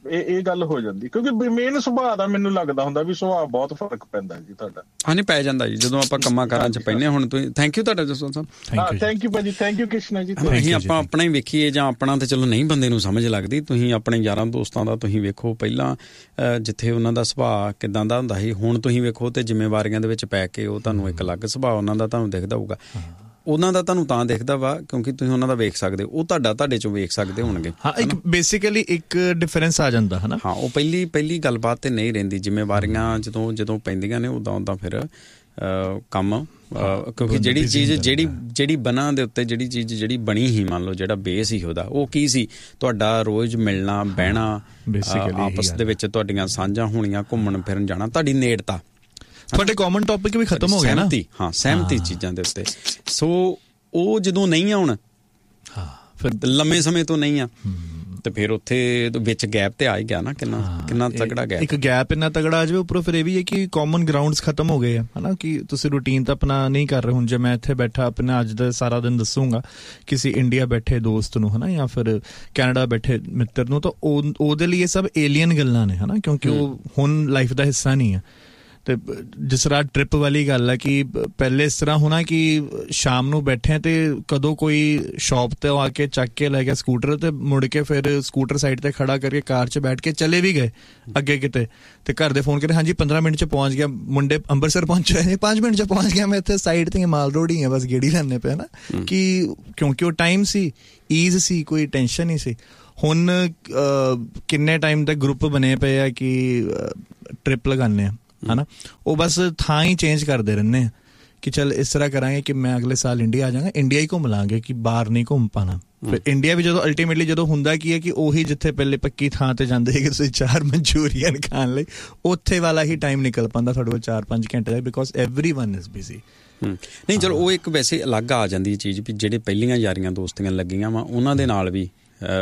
ਇਹ ਗੱਲ ਹੋ ਜਾਂਦੀ, ਕਿਉਂਕਿ ਮੇਨ ਸੁਭਾਅ ਦਾ ਮੈਨੂੰ ਲੱਗਦਾ ਹੁੰਦਾ ਵੀ ਸੁਭਾਅ ਬਹੁਤ ਫਰਕ ਪੈਂਦਾ ਜੀ ਤੁਹਾਡਾ। ਹਾਂ ਨਹੀਂ, ਪੈ ਜਾਂਦਾ ਜੀ ਜਦੋਂ ਆਪਾਂ ਕੰਮਾਂ ਕਾਰਾਂ 'ਚ ਪੈਂਦੇ ਹਾਂ। ਹੁਣ ਤੁਸੀਂ ਥੈਂਕ ਯੂ ਤੁਹਾਡਾ ਜਸਵੰਤ ਸਾਹਿਬ। ਥੈਂਕ ਯੂ ਭਾਜੀ, ਥੈਂਕ ਯੂ ਕ੍ਰਿਸ਼ਨਾ ਜੀ। ਅਸੀਂ ਆਪਾਂ ਆਪਣਾ ਹੀ ਵੇਖੀਏ ਜਾਂ ਆਪਣਾ ਤੇ ਚਲੋ ਨਹੀਂ ਬੰਦੇ ਨੂੰ ਸਮਝ ਲੱਗਦੀ, ਤੁਸੀਂ ਆਪਣੇ ਯਾਰਾਂ ਦੋਸਤਾਂ ਦਾ ਤੁਸੀਂ ਵੇਖੋ ਪਹਿਲਾਂ ਜਿੱਥੇ ਉਹਨਾਂ ਦਾ ਸੁਭਾਅ ਕਿੱਦਾਂ ਦਾ ਹੁੰਦਾ ਸੀ, ਹੁਣ ਤੁਸੀਂ ਵੇਖੋ ਤੇ ਜ਼ਿੰਮੇਵਾਰੀਆਂ ਦੇ ਵਿੱਚ ਪੈ ਕੇ ਉਹ ਤੁਹਾਨੂੰ ਇੱਕ ਅਲੱਗ ਸੁਭਾਅ ਉਹਨਾਂ ਦਾ ਤੁਹਾਨੂੰ ਦਿਖਦਾ ਹੋਊਗਾ। ਉਹਨਾਂ ਦਾ ਤੁਹਾਨੂੰ ਤਾਂ ਦਿਖਦਾ ਵਾ ਕਿਉਂਕਿ ਤੁਸੀਂ ਉਹਨਾਂ ਦਾ ਵੇਖ ਸਕਦੇ ਹੋ, ਉਹ ਤੁਹਾਡੇ ਚੋਂ ਵੇਖ ਸਕਦੇ ਹੋਣਗੇ। ਹਾਂ, ਇੱਕ ਬੇਸਿਕਲੀ ਇੱਕ ਡਿਫਰੈਂਸ ਆ ਜਾਂਦਾ ਹੈ ਨਾ। ਹਾਂ, ਉਹ ਪਹਿਲੀ ਗੱਲਬਾਤ ਤੇ ਨਹੀਂ ਰਹਿੰਦੀ, ਜ਼ਿੰਮੇਵਾਰੀਆਂ ਜਦੋਂ ਪੈਂਦੀਆਂ ਨੇ ਉਦਾਂ ਫਿਰ ਕੰਮ, ਕਿਉਂਕਿ ਜਿਹੜੀ ਚੀਜ਼ ਜਿਹੜੀ ਬਣਾ ਦੇ ਉੱਤੇ ਜਿਹੜੀ ਬਣੀ ਸੀ, ਮੰਨ ਲਓ ਜਿਹੜਾ ਬੇਸ ਸੀ ਉਹਦਾ, ਉਹ ਕੀ ਸੀ? ਤੁਹਾਡਾ ਰੋਜ਼ ਮਿਲਣਾ ਬਹਿਣਾ, ਆਪਸ ਦੇ ਵਿੱਚ ਤੁਹਾਡੀਆਂ ਸਾਂਝਾਂ ਹੋਣੀਆਂ, ਘੁੰਮਣ ਫਿਰਨ ਜਾਣਾ, ਤੁਹਾਡੀ ਨੇੜਤਾ, ਤੁਹਾਡੇ ਕਾਮਨ ਟੌਪਿਕ ਵੀ ਖਤਮ ਹੋ ਗਿਆ ਨਾ। ਹਾਂ, ਸਹਿਮਤੀ ਚੀਜ਼ਾਂ ਦੇ ਉੱਤੇ। ਸੋ ਉਹ ਜਦੋਂ ਨਹੀਂ ਆ ਹੁਣ, ਫਿਰ ਲੰਮੇ ਸਮੇਂ ਤੋਂ ਨਹੀਂ ਆ, ਤੇ ਫਿਰ ਉੱਥੇ ਵਿੱਚ ਗੈਪ ਤੇ ਆ ਹੀ ਗਿਆ ਨਾ। ਕਿੰਨਾ ਤਗੜਾ ਗੈਪ, ਇੱਕ ਗੈਪ ਇੰਨਾ ਤਗੜਾ ਆ ਜਾਵੇ। ਉੱਪਰੋਂ ਫਿਰ ਇਹ ਵੀ ਹੈ ਕਿ ਕਾਮਨ ਗਰਾਊਂਡਸ ਖਤਮ ਹੋ ਗਏ ਆ, ਹਨਾ, ਕਿ ਤੁਸੀਂ ਰੂਟੀਨ ਤਾਂ ਆਪਣਾ ਨਹੀਂ ਕਰ ਰਹੇ। ਹੁਣ ਜੇ ਮੈਂ ਇੱਥੇ ਬੈਠਾ ਆਪਣਾ ਅੱਜ ਦਾ ਸਾਰਾ ਦਿਨ ਦੱਸੂਗਾ ਕਿਸੇ ਇੰਡੀਆ ਬੈਠੇ ਦੋਸਤ ਨੂੰ, ਹਨਾ, ਜਾਂ ਫਿਰ ਕੈਨੇਡਾ ਬੈਠੇ ਮਿੱਤਰ ਨੂੰ, ਤਾਂ ਉਹਦੇ ਲਈ ਇਹ ਸਭ ਏਲੀਅਨ ਗੱਲਾਂ ਨੇ, ਹਨਾ, ਕਿਉਂਕਿ ਉਹ ਹੁਣ ਲਾਈਫ ਦਾ ਹਿੱਸਾ ਨਹੀਂ ਆ। ਤੇ ਜਿਸ ਤਰ੍ਹਾਂ ਟ੍ਰਿਪ ਵਾਲੀ ਗੱਲ ਹੈ ਕਿ ਪਹਿਲੇ ਇਸ ਤਰ੍ਹਾਂ ਹੋਣਾ ਕਿ ਸ਼ਾਮ ਨੂੰ ਬੈਠੇ ਤੇ ਕਦੋਂ ਕੋਈ ਸ਼ਾਪ ਤੇ ਆ ਕੇ ਚੱਕ ਕੇ ਲੈ ਗਿਆ ਸਕੂਟਰ, ਤੇ ਮੁੜ ਕੇ ਫਿਰ ਸਕੂਟਰ ਸਾਈਡ ਤੇ ਖੜਾ ਕਰਕੇ ਕਾਰ 'ਚ ਬੈਠ ਕੇ ਚਲੇ ਵੀ ਗਏ ਅੱਗੇ ਕਿਤੇ, ਤੇ ਘਰ ਦੇ ਫੋਨ ਕਰੇ, ਹਾਂਜੀ 15 ਮਿੰਟ 'ਚ ਪਹੁੰਚ ਗਿਆ, ਮੁੰਡੇ ਅੰਮ੍ਰਿਤਸਰ ਪਹੁੰਚੇ ਨੇ, 5 ਮਿੰਟ 'ਚ ਪਹੁੰਚ ਗਿਆ, ਮੈਂ ਇੱਥੇ ਸਾਈਡ ਤੇ ਮਾਲ ਰੋਡ ਹੀ ਆ, ਬਸ ਗੇੜੀ ਲੈਣੇ ਪਿਆ ਨਾ, ਕਿ ਕਿਉਂਕਿ ਉਹ ਟਾਈਮ ਸੀ, ਈਜ਼ ਸੀ, ਕੋਈ ਟੈਨਸ਼ਨ ਨਹੀਂ ਸੀ। ਹੁਣ ਕਿੰਨੇ ਟਾਈਮ ਤੱਕ ਗਰੁੱਪ ਬਣੇ ਪਏ ਆ ਕਿ ਟ੍ਰਿਪ ਲਗਾਉਂਦੇ ਆ, ਹਨਾ, ਉਹ ਬਸ ਥਾਂ ਹੀ ਚੇਂਜ ਕਰਦੇ ਰਹਿੰਦੇ ਆ ਕਿ ਚੱਲ ਇਸ ਤਰ੍ਹਾਂ ਕਰਾਂਗੇ ਕਿ ਮੈਂ ਅਗਲੇ ਸਾਲ ਇੰਡੀਆ ਆ ਜਾਵਾਂਗਾ, ਇੰਡੀਆ ਹੀ ਘੁੰਮ ਲਾਂਗੇ, ਕਿ ਬਾਹਰ ਨਹੀਂ ਘੁੰਮ ਪਾਣਾ। ਫਿਰ ਇੰਡੀਆ ਵੀ ਜਦੋਂ ਅਲਟੀਮੇਟਲੀ ਜਦੋਂ ਹੁੰਦਾ ਕੀ ਹੈ ਕਿ ਉਹੀ ਜਿੱਥੇ ਪਹਿਲੇ ਪੱਕੀ ਥਾਂ ਤੇ ਜਾਂਦੇ ਸੀ ਤੁਸੀਂ 4 ਮਨਚੂਰੀਅਨ ਖਾਣ ਲਈ, ਉੱਥੇ ਵਾਲਾ ਹੀ ਟਾਈਮ ਨਿਕਲ ਪਾਉਂਦਾ ਤੁਹਾਡੇ ਕੋਲ 4-5 ਘੰਟੇ ਦਾ, ਬਿਕੋਜ਼ ਐਵਰੀਵਨ ਇਜ਼ ਬਿਜ਼ੀ। ਨਹੀਂ ਚਲੋ ਉਹ ਇੱਕ ਵੈਸੇ ਅਲੱਗ ਆ ਜਾਂਦੀ ਚੀਜ਼ ਵੀ ਜਿਹੜੇ ਪਹਿਲੀਆਂ ਯਾਰੀਆਂ ਦੋਸਤੀਆਂ ਲੱਗੀਆਂ ਵਾ ਉਹਨਾਂ ਦੇ ਨਾਲ ਵੀ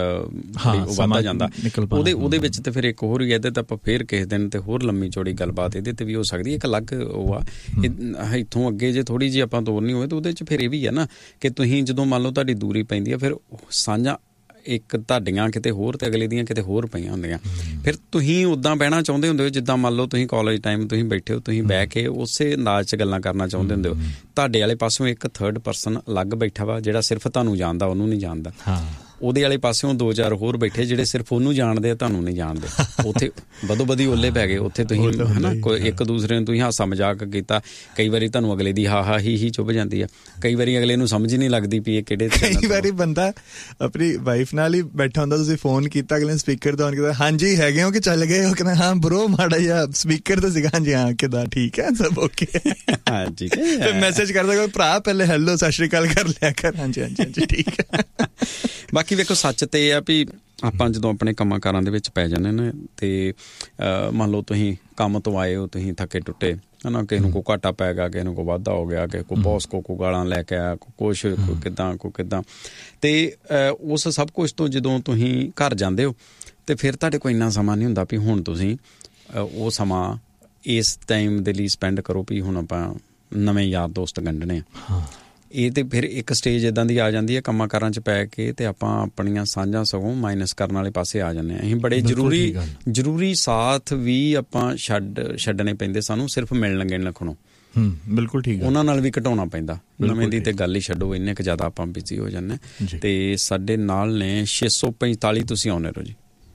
ਵੱਧਦਾ ਜਾਂਦਾ ਉਹਦੇ ਵਿੱਚ। ਤੇ ਫਿਰ ਇੱਕ ਹੋਰ ਹੀ ਇਹਦੇ ਤਾਂ ਆਪਾਂ ਫੇਰ ਕਿਸੇ ਦਿਨ ਤੇ ਹੋਰ ਲੰਮੀ ਚੌੜੀ ਗੱਲਬਾਤ ਇਹਦੇ ਤੇ ਵੀ ਹੋ ਸਕਦੀ, ਇੱਕ ਅਲੱਗ ਉਹ ਆ। ਇੱਥੋਂ ਅੱਗੇ ਜੇ ਥੋੜੀ ਜਿਹੀ ਆਪਾਂ ਤੋਰਨੀ ਹੋਵੇ ਤਾਂ ਉਹਦੇ ਚ ਫਿਰ ਇਹ ਵੀ ਹੈ ਨਾ ਕਿ ਤੁਸੀਂ ਜਦੋਂ ਮੰਨ ਲਓ ਤੁਹਾਡੀ ਦੂਰੀ ਪੈਂਦੀ ਆ, ਫਿਰ ਸਾਂਝਾਂ ਇੱਕ ਤੁਹਾਡੀਆਂ ਕਿਤੇ ਹੋਰ ਤੇ ਅਗਲੇ ਦੀਆਂ ਕਿਤੇ ਹੋਰ ਪਈਆਂ ਹੁੰਦੀਆਂ, ਫਿਰ ਤੁਸੀਂ ਉੱਦਾਂ ਬਹਿਣਾ ਚਾਹੁੰਦੇ ਹੁੰਦੇ ਹੋ ਜਿੱਦਾਂ ਮੰਨ ਲਓ ਤੁਸੀਂ ਕਾਲਜ ਟਾਈਮ ਤੁਸੀਂ ਬੈਠੇ ਹੋ, ਤੁਸੀਂ ਬਹਿ ਕੇ ਉਸੇ ਅੰਦਾਜ਼ 'ਚ ਗੱਲਾਂ ਕਰਨਾ ਚਾਹੁੰਦੇ ਹੁੰਦੇ ਹੋ। ਤੁਹਾਡੇ ਵਾਲੇ ਪਾਸੋਂ ਇੱਕ ਥਰਡ ਪਰਸਨ ਅਲੱਗ ਬੈਠਾ ਵਾ ਜਿਹੜਾ ਸਿਰਫ ਤੁਹਾਨੂੰ ਜਾਣਦਾ, ਉਹਨੂੰ ਨਹੀਂ ਜਾਣਦਾ। ਉਹਦੇ ਵਾਲੇ ਪਾਸਿਓਂ 2-4 ਹੋਰ ਬੈਠੇ ਜਿਹੜੇ ਸਿਰਫ ਉਹਨੂੰ ਜਾਣਦੇ ਆ, ਤੁਹਾਨੂੰ ਨਹੀਂ ਜਾਣਦੇ। ਉੱਥੇ ਬਦੋ ਬਦੀ ਓਲੇ ਪੈ ਗਏ, ਉੱਥੇ ਤੁਸੀਂ ਹਨਾ ਇੱਕ ਦੂਸਰੇ ਨੂੰ ਤੁਸੀਂ ਹਾਸਾ ਮਜ਼ਾਕ ਕੀਤਾ, ਕਈ ਵਾਰੀ ਤੁਹਾਨੂੰ ਅਗਲੇ ਦੀ ਹਾ ਹੀ ਚੁੱਭ ਜਾਂਦੀ ਆ, ਕਈ ਵਾਰੀ ਅਗਲੇ ਨੂੰ ਸਮਝ ਹੀ ਨਹੀਂ ਲੱਗਦੀ ਵੀ ਇਹ ਕਿਹੜੇ। ਕਈ ਵਾਰੀ ਬੰਦਾ ਆਪਣੀ ਵਾਈਫ ਨਾਲ ਹੀ ਬੈਠਾ ਹੁੰਦਾ, ਤੁਸੀਂ ਫੋਨ ਕੀਤਾ, ਅਗਲੇ ਸਪੀਕਰ ਤੋਂ ਆਨ ਕੀਤਾ, ਹਾਂਜੀ ਹੈਗੇ ਹੋ ਕਿ ਚੱਲ ਗਏ ਹੋ, ਕਹਿੰਦਾ ਹਾਂ ਬਰੋ ਮਾੜਾ ਜਿਹਾ ਸਪੀਕਰ ਤੇ ਸੀਗਾ, ਹਾਂਜੀ ਹਾਂ ਕਿੱਦਾਂ ਠੀਕ ਹੈ ਸਭ ਓਕੇ, ਹਾਂਜੀ ਫਿਰ ਮੈਸੇਜ ਕਰਦਾ ਕੋਈ ਭਰਾ ਪਹਿਲੇ ਹੈਲੋ ਸਤਿ ਸ਼੍ਰੀ ਅਕਾਲ ਕਰ ਲਿਆ ਕਰ, ਹਾਂਜੀ ਹਾਂਜੀ ਹਾਂਜੀ ਠੀਕ ਹੈ। ਬਾਕੀ ਵੇਖੋ ਸੱਚ ਤੇ ਇਹ ਆ ਵੀ ਆਪਾਂ ਜਦੋਂ ਆਪਣੇ ਕੰਮਾਂ ਕਾਰਾਂ ਦੇ ਵਿੱਚ ਪੈ ਜਾਂਦੇ ਨੇ ਤੇ ਮੰਨ ਲਓ ਤੁਸੀਂ ਕੰਮ ਤੋਂ ਆਏ ਹੋ, ਤੁਸੀਂ ਥੱਕੇ ਟੁੱਟੇ ਹਨਾ, ਕਿਸੇ ਨੂੰ ਕੋਈ ਘਾਟਾ ਪੈ ਗਿਆ, ਕਿਸੇ ਨੂੰ ਕੋਈ ਵਾਧਾ ਹੋ ਗਿਆ, ਕਿਸੇ ਕੋਈ ਬੌਸ ਕੋ ਗਾਲਾਂ ਲੈ ਕੇ ਆਇਆ, ਕੁਛ ਕੋਈ ਕਿੱਦਾਂ ਤੇ ਉਸ ਸਭ ਕੁਛ ਤੋਂ ਜਦੋਂ ਤੁਸੀਂ ਘਰ ਜਾਂਦੇ ਹੋ ਤੇ ਫਿਰ ਤੁਹਾਡੇ ਕੋਲ ਇੰਨਾ ਸਮਾਂ ਨਹੀਂ ਹੁੰਦਾ ਵੀ ਹੁਣ ਤੁਸੀਂ ਉਹ ਸਮਾਂ ਇਸ ਟਾਈਮ ਦੇ ਲਈ ਸਪੈਂਡ ਕਰੋ ਵੀ ਹੁਣ ਆਪਾਂ ਨਵੇਂ ਯਾਰ ਦੋਸਤ ਗੰਢਣੇ ਆ। ਇਹ ਤੇ ਫਿਰ ਇੱਕ ਸਟੇਜ ਇੱਦਾਂ ਦੀ ਆ ਜਾਂਦੀ ਹੈ ਕੰਮਾਂ ਕਾਰਾਂ 'ਚ ਪੈ ਕੇ ਤੇ ਆਪਾਂ ਆਪਣੀਆਂ ਸਾਂਝਾਂ ਸਗੋਂ ਮਾਈਨਸ ਕਰਨ ਵਾਲੇ ਪਾਸੇ ਆ ਜਾਂਦੇ ਹਾਂ। ਅਸੀਂ ਬੜੇ ਜ਼ਰੂਰੀ ਸਾਥ ਵੀ ਆਪਾਂ ਛੱਡਣੇ ਪੈਂਦੇ ਸਾਨੂੰ ਸਿਰਫ ਮਿਲਣ ਗਿਲਣ ਖਣੋ। ਬਿਲਕੁਲ ਠੀਕ, ਉਹਨਾਂ ਨਾਲ ਵੀ ਘਟਾਉਣਾ ਪੈਂਦਾ। ਨਵੇਂ ਦੀ ਤੇ ਗੱਲ ਹੀ ਛੱਡੋ, ਇੰਨੇ ਕੁ ਜ਼ਿਆਦਾ ਆਪਾਂ ਬਿਜ਼ੀ ਹੋ ਜਾਂਦੇ। ਤੇ ਸਾਡੇ ਨਾਲ ਨੇ 645 ਤੁਸੀਂ ਆਉਣੇ ਰਹੋ ਜੀ।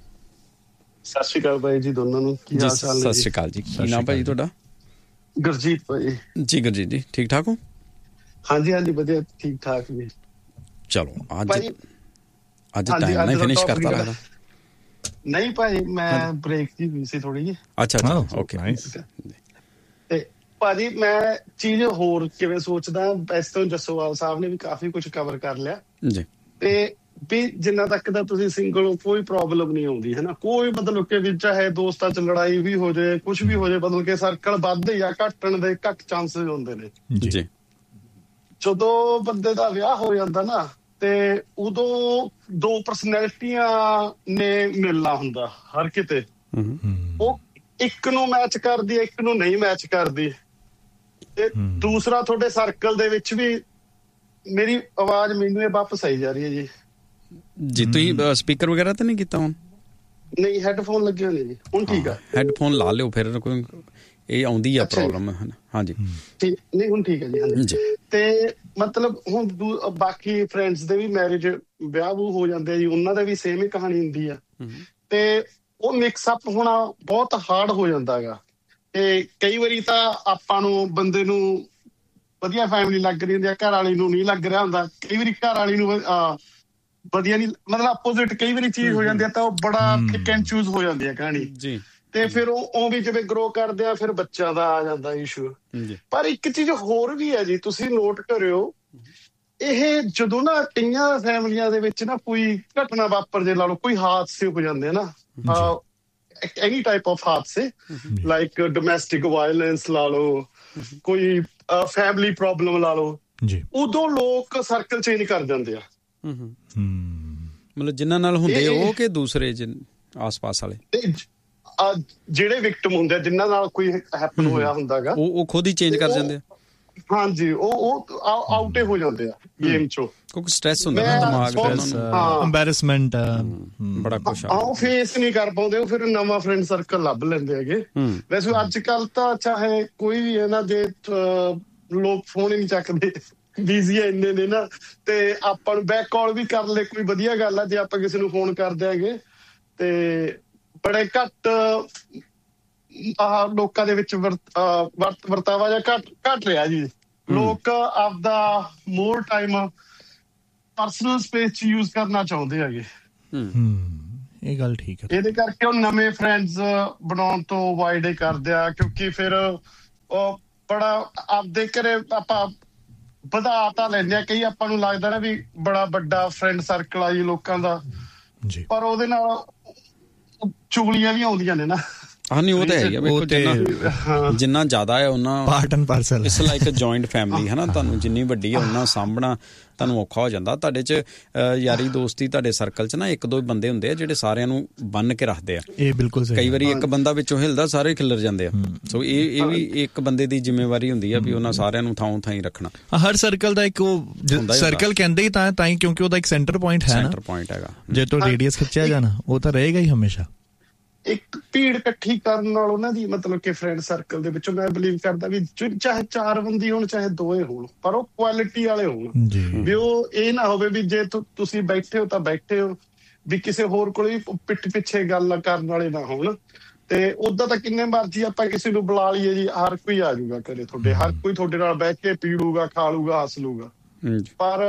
ਸਤਿ ਸ਼੍ਰੀ ਅਕਾਲ ਭਾਈ ਜੀ ਦੋਨਾਂ ਨੂੰ, ਕੀ ਹਾਲ ਚਾਲ? ਸਤਿ ਸ਼੍ਰੀ ਅਕਾਲ ਜੀ, ਕੀ ਨਾਮ ਭਾਈ ਤੁਹਾਡਾ? ਗੁਰਜੀਤ ਭਾਈ ਜੀ। ਗੁਰਜੀਤ ਜੀ ਠੀਕ ਠਾਕ ਹੋ? ਹਾਂਜੀ ਹਾਂਜੀ ਵਧੀਆ ਠੀਕ ਠਾਕ ਜੀ। ਚਲੋ ਅੱਜ ਟਾਈਮ ਨਹੀਂ ਫਿਨਿਸ਼ ਕਰਤਾ ਲੱਗਦਾ। ਨਹੀਂ ਭਾਈ ਮੈਂ ਬ੍ਰੇਕ ਦੀ ਹੋਈ ਸੀ ਥੋੜੀ ਜਿਹੀ। ਅੱਛਾ ਓਕੇ। ਤੇ ਭਾਜੀ ਮੈਂ ਚੀਜ਼ ਹੋਰ ਕਿਵੇਂ ਸੋਚਦਾ, ਇਸ ਤੋਂ ਜੱਸੋਵਾਲ ਸਾਹਿਬ ਨੇ ਵੀ ਕਾਫੀ ਕੁਝ ਕਵਰ ਕਰ ਲਿਆ ਜੀ। ਤੇ ਵੀ ਜਿੰਨਾ ਤੱਕ ਦਾ ਤੁਸੀਂ ਸਿੰਗਲ ਹੋ ਕੋਈ ਪ੍ਰੋਬਲਮ ਨਹੀਂ ਆਉਂਦੀ ਹੈ ਨਾ, ਕੋਈ ਮਤਲਬ ਕਿ ਵੀ ਚਾਹੇ ਦੋਸਤਾਂ 'ਚ ਲੜਾਈ ਵੀ ਹੋ ਜਾਏ, ਕੁਛ ਵੀ ਹੋ ਜਾਏ, ਮਤਲਬ ਕਿ ਸਰਕਲ ਵੱਧਦੇ ਜਾਂ ਘਟਣ ਦੇ ਘੱਟ ਚਾਂਸਸ ਹੁੰਦੇ ਨੇ ਜੀ। ਜਦੋਂ ਬੰਦੇ ਦਾ ਵਿਆਹ ਹੋ ਜਾਂਦਾ ਨਾ ਤੇ ਉਦੋਂ 2 ਪਰਸਨੈਲਿਟੀਆਂ ਨੇ ਮਿਲਣਾ ਹੁੰਦਾ ਹਰ ਕਿਤੇ, ਉਹ ਇੱਕ ਨੂੰ ਮੈਚ ਕਰਦੀ, ਇੱਕ ਨੂੰ ਨਹੀਂ ਮੈਚ ਕਰਦੀ। ਤੇ ਦੂਸਰਾ ਤੁਹਾਡੇ ਸਰਕਲ ਦੇ ਵਿੱਚ ਵੀ, ਮੇਰੀ ਆਵਾਜ਼ ਮੈਨੂੰ ਇਹ ਵਾਪਸ ਆਈ ਜਾ ਰਹੀ ਹੈ ਜੀ। ਤੁਸੀਂ ਸਪੀਕਰ ਵਗੈਰਾ ਤਾਂ ਨਹੀਂ ਕੀਤਾ ਹੁਣ? ਨਹੀਂ ਹੈੱਡਫੋਨ ਲੱਗੇ ਹੋਏ ਜੀ, ਹੁਣ ਠੀਕ ਆ। ਹੈੱਡਫੋਨ ਲਾ ਲਿਓ ਫਿਰ, ਕੋਈ ਇਹ ਆਉਂਦੀ ਆ ਪ੍ਰੋਬਲਮ। ਹਾਂਜੀ ਨਹੀਂ ਹੁਣ ਠੀਕ ਹੈ ਜੀ। ਹਾਂਜੀ ਤੇ ਮਤਲਬ ਹੁਣ ਬਾਕੀ ਫਰੈਂਡਸ ਦੇ ਵੀ ਮੈਰਿਜ ਵਿਆਹ ਵੂ ਹੋ ਜਾਂਦੇ ਆ ਜੀ, ਉਹਨਾਂ ਦਾ ਵੀ ਸੇਮ ਹੀ ਕਹਾਣੀ ਹੁੰਦੀ ਆ। ਤੇ ਉਹ ਮਿਕਸ ਅਪ ਹੋਣਾ ਬਹੁਤ ਹਾਰਡ ਹੋ ਜਾਂਦਾ ਹੈਗਾ। ਤੇ ਕਈ ਵਾਰੀ ਤਾਂ ਆਪਾਂ ਨੂੰ ਬੰਦੇ ਨੂੰ ਵਧੀਆ ਫੈਮਿਲੀ ਲੱਗ ਰਹੀ ਹੁੰਦੀ ਆ, ਘਰ ਵਾਲੀ ਨੂੰ ਨਹੀਂ ਲੱਗ ਰਿਹਾ ਹੁੰਦਾ। ਕਈ ਵਾਰੀ ਘਰ ਵਾਲੀ ਨੂੰ ਵਧੀਆ ਨਹੀਂ, ਮਤਲਬ ਆਪੋਜ਼ਿਟ ਕਈ ਵਾਰੀ ਚੀਜ਼ ਹੋ ਜਾਂਦੀ ਆ, ਤਾਂ ਉਹ ਬੜਾ ਪਿਕ ਐਂਡ ਚੂਜ਼ ਹੋ ਜਾਂਦੀ ਆ ਕਹਾਣੀ ਜੀ। ਤੇ ਫਿਰ ਉਹ ਵੀ ਜਿਵੇਂ ਗਰੋ ਕਰਦੇ ਆ, ਫਿਰ ਬੱਚਿਆਂ ਦਾ ਆ ਜਾਂਦਾ ਇਸ਼ੂ। ਪਰ ਇੱਕ ਚੀਜ਼ ਹੋਰ ਵੀ ਹੈ ਜੀ, ਤੁਸੀਂ ਨੋਟ ਕਰਿਓ, ਇਹ ਜਦੋਂ ਨਾ ਕਈਆਂ ਫੈਮਲੀਆਂ ਦੇ ਵਿੱਚ ਨਾ ਕੋਈ ਘਟਨਾ ਵਾਪਰ ਜੇ, ਲਾ ਲਓ ਕੋਈ ਹਾਦਸੇ ਹੋ ਜਾਂਦੇ ਨਾ, ਐਨੀ ਟਾਈਪ ਆਫ ਹਾਦਸੇ, ਲਾਈਕ ਡੋਮੈਸਟਿਕ ਵਾਇਲੈਂਸ ਲਾ ਲਓ, ਕੋਈ ਫੈਮਿਲੀ ਪ੍ਰੋਬਲਮ ਲਾ ਲਓ, ਉਦੋਂ ਲੋਕ ਸਰਕਲ ਚੇਂਜ ਕਰ ਜਾਂਦੇ ਆ। ਮਤਲਬ ਜਿਨ੍ਹਾਂ ਨਾਲ ਹੁੰਦੇ ਉਹ ਕਿ ਦੂਸਰੇ ਆਸ-ਪਾਸ ਵਾਲੇ ਜਿਹੜੇ ਵਿਕਟਮ ਹੁੰਦੇ ਆ, ਜਿਨ੍ਹਾਂ ਨਾਲ ਕੋਈ ਹੈਪਨ ਹੋਇਆ ਹੁੰਦਾ ਗਾ, ਉਹ ਖੁਦ ਹੀ ਚੇਂਜ ਕਰ ਜਾਂਦੇ ਆ। ਹਾਂਜੀ, ਉਹ ਆਊਟੇ ਹੋ ਜਾਂਦੇ ਆ ਗੇਮ ਚੋਂ, ਕਿਉਂਕਿ ਸਟ੍ਰੈਸ ਹੁੰਦਾ ਨਾ ਦਿਮਾਗ ਤੇ, ਐਮਬੈਰਸਮੈਂਟ ਬੜਾ ਕੁਛ ਆ, ਉਹ ਫੇਸ ਨਹੀਂ ਕਰ ਪਾਉਂਦੇ, ਉਹ ਫਿਰ ਨਵਾਂ ਫਰੈਂਡ ਸਰਕਲ ਲੱਭ ਲੈਂਦੇ ਹੈਗੇ। ਵੈਸੇ ਅੱਜ ਕੱਲ ਤਾਂ ਚਾਹੇ ਕੋਈ ਵੀ ਹੈ ਨਾ, ਜੇ ਲੋਕ ਫੋਨ ਹੀ ਨਹੀਂ ਚੱਕਦੇ, ਬਿਜ਼ੀ ਇੰਨੇ ਨੇ ਨਾ, ਤੇ ਆਪਾਂ ਨੂੰ ਬੈਕ ਕਾਲ ਵੀ ਕਰ ਲੈ, ਕੋਈ ਵਧੀਆ ਗੱਲ ਆ ਜੇ ਆਪਾਂ ਕਿਸੇ ਨੂੰ ਫੋਨ ਕਰਦੇ ਹੈਗੇ। ਤੇ ਬੜੇ ਘੱਟ ਲੋਕਾਂ ਦੇ ਵਿੱਚ ਵਰਤਾਵਾ ਜਾਂ ਘੱਟ ਰਿਹਾ ਜੀ। ਲੋਕ ਆਪਦਾ ਮੋਰ ਟਾਈਮ ਪਰਸਨਲ ਸਪੇਸ ਚ ਯੂਜ਼ ਕਰਨਾ ਚਾਹੁੰਦੇ ਹੈਗੇ। ਇਹ ਗੱਲ ਠੀਕ ਹੈ। ਇਹਦੇ ਕਰਕੇ ਉਹ ਨਵੇਂ ਫਰੈਂਡਸ ਬਣਾਉਣ ਤੋਂ ਅਵਾਇਡ ਹੀ ਕਰਦੇ ਆ, ਕਿਉਂਕਿ ਫਿਰ ਉਹ ਬੜਾ ਆਪਦੇ ਘਰੇ ਆਪਾਂ ਵਧਾ ਤਾਂ ਲੈਂਦੇ ਆ, ਕਈ ਆਪਾਂ ਨੂੰ ਲੱਗਦਾ ਨਾ ਵੀ ਬੜਾ ਵੱਡਾ ਫਰੈਂਡ ਸਰਕਲ ਆ ਜੀ ਲੋਕਾਂ ਦਾ, ਪਰ ਉਹਦੇ ਨਾਲ ਚੁਗਲੀਆਂ ਵੀ ਆਉਂਦੀਆਂ ਨੇ ਨਾ। ਨਹੀਂ ਉਹ ਤਾਂ ਹੈਗਾ, ਵੇਖੋ ਜਿੰਨਾ ਜ਼ਿਆਦਾ ਹੈ ਉਹਨਾਂ part and parcel, it's like a joint family ਹੈ ਨਾ। ਤੁਹਾਨੂੰ ਜਿੰਨੀ ਵੱਡੀ ਹੈ ਉਹਨਾਂ ਸਾਂਭਣਾ ਤੁਹਾਨੂੰ ਔਖਾ ਹੋ ਜਾਂਦਾ। ਤੁਹਾਡੇ 'ਚ ਯਾਰੀ ਦੋਸਤੀ, ਤੁਹਾਡੇ ਸਰਕਲ 'ਚ ਨਾ ਇੱਕ ਦੋ ਬੰਦੇ ਹੁੰਦੇ ਆ ਜਿਹੜੇ ਸਾਰਿਆਂ ਨੂੰ ਬੰਨ ਕੇ ਰੱਖਦੇ ਆ। ਇਹ ਬਿਲਕੁਲ ਸਹੀ। ਕਈ ਵਾਰੀ ਇੱਕ ਬੰਦਾ ਵਿੱਚੋਂ ਹਿਲਦਾ, ਸਾਰੇ ਖਿਲਰ ਜਾਂਦੇ ਆ। ਸੋ ਇਹ ਵੀ ਇੱਕ ਬੰਦੇ ਦੀ ਜ਼ਿੰਮੇਵਾਰੀ ਹੁੰਦੀ ਆ ਵੀ ਉਹਨਾਂ ਸਾਰਿਆਂ ਨੂੰ ਥਾਂ ਥਾਂ ਹੀ ਰੱਖਣਾ। ਹਰ ਸਰਕਲ ਦਾ ਇੱਕ ਉਹ ਸਰਕਲ ਕਹਿੰਦੇ ਹੀ ਤਾਂ ਹੀ ਕਿਉਂਕਿ ਉਹਦਾ ਇੱਕ ਸੈਂਟਰ ਪੁਆਇੰਟ ਹੈ ਨਾ, ਸੈਂਟਰ ਪੁਆਇੰਟ ਹੈਗਾ। ਜੇ ਤੋਂ ਰੇਡੀਅਸ ਖਿੱਚਿਆ ਜਾਣਾ ਉਹ ਤਾਂ ਰਹੇਗਾ ਹੀ ਹਮੇਸ਼ਾ। ਇੱਕ ਭੀੜ ਇਕੱਠੀ ਕਰਨ ਨਾਲ ਉਹਨਾਂ ਦੀ ਮਤਲਬ ਕਿ ਫਰੈਂਡ ਸਰਕਲ ਦੇ ਵਿੱਚੋਂ ਮੈਂ ਬਿਲੀਵ ਕਰਦਾ ਵੀ ਚਾਹੇ 4 ਬੰਦੇ ਹੋਣ ਚਾਹੇ 2 ਹੋਣ, ਪਰ ਉਹ ਕੁਆਲਿਟੀ ਵਾਲੇ ਹੋਣ। ਵੀ ਉਹ ਇਹ ਨਾ ਹੋਵੇ ਵੀ ਜੇ ਤੁਸੀਂ ਬੈਠੇ ਹੋ ਤਾਂ ਬੈਠੇ ਹੋ, ਵੀ ਕਿਸੇ ਹੋਰ ਕੋਲ ਵੀ ਪਿੱਠ ਪਿੱਛੇ ਗੱਲ ਕਰਨ ਵਾਲੇ ਨਾ ਹੋਣ। ਤੇ ਓਦਾਂ ਤਾਂ ਕਿੰਨੇ ਮਰਜ਼ੀ ਆਪਾਂ ਕਿਸੇ ਨੂੰ ਬੁਲਾ ਲਈਏ ਜੀ, ਹਰ ਕੋਈ ਆ ਜਾਊਗਾ ਘਰੇ ਤੁਹਾਡੇ, ਹਰ ਕੋਈ ਤੁਹਾਡੇ ਨਾਲ ਬੈਠ ਕੇ ਪੀ ਲੂਗਾ, ਖਾ ਲੂਗਾ, ਹੱਸ ਲੂਗਾ। ਪਰ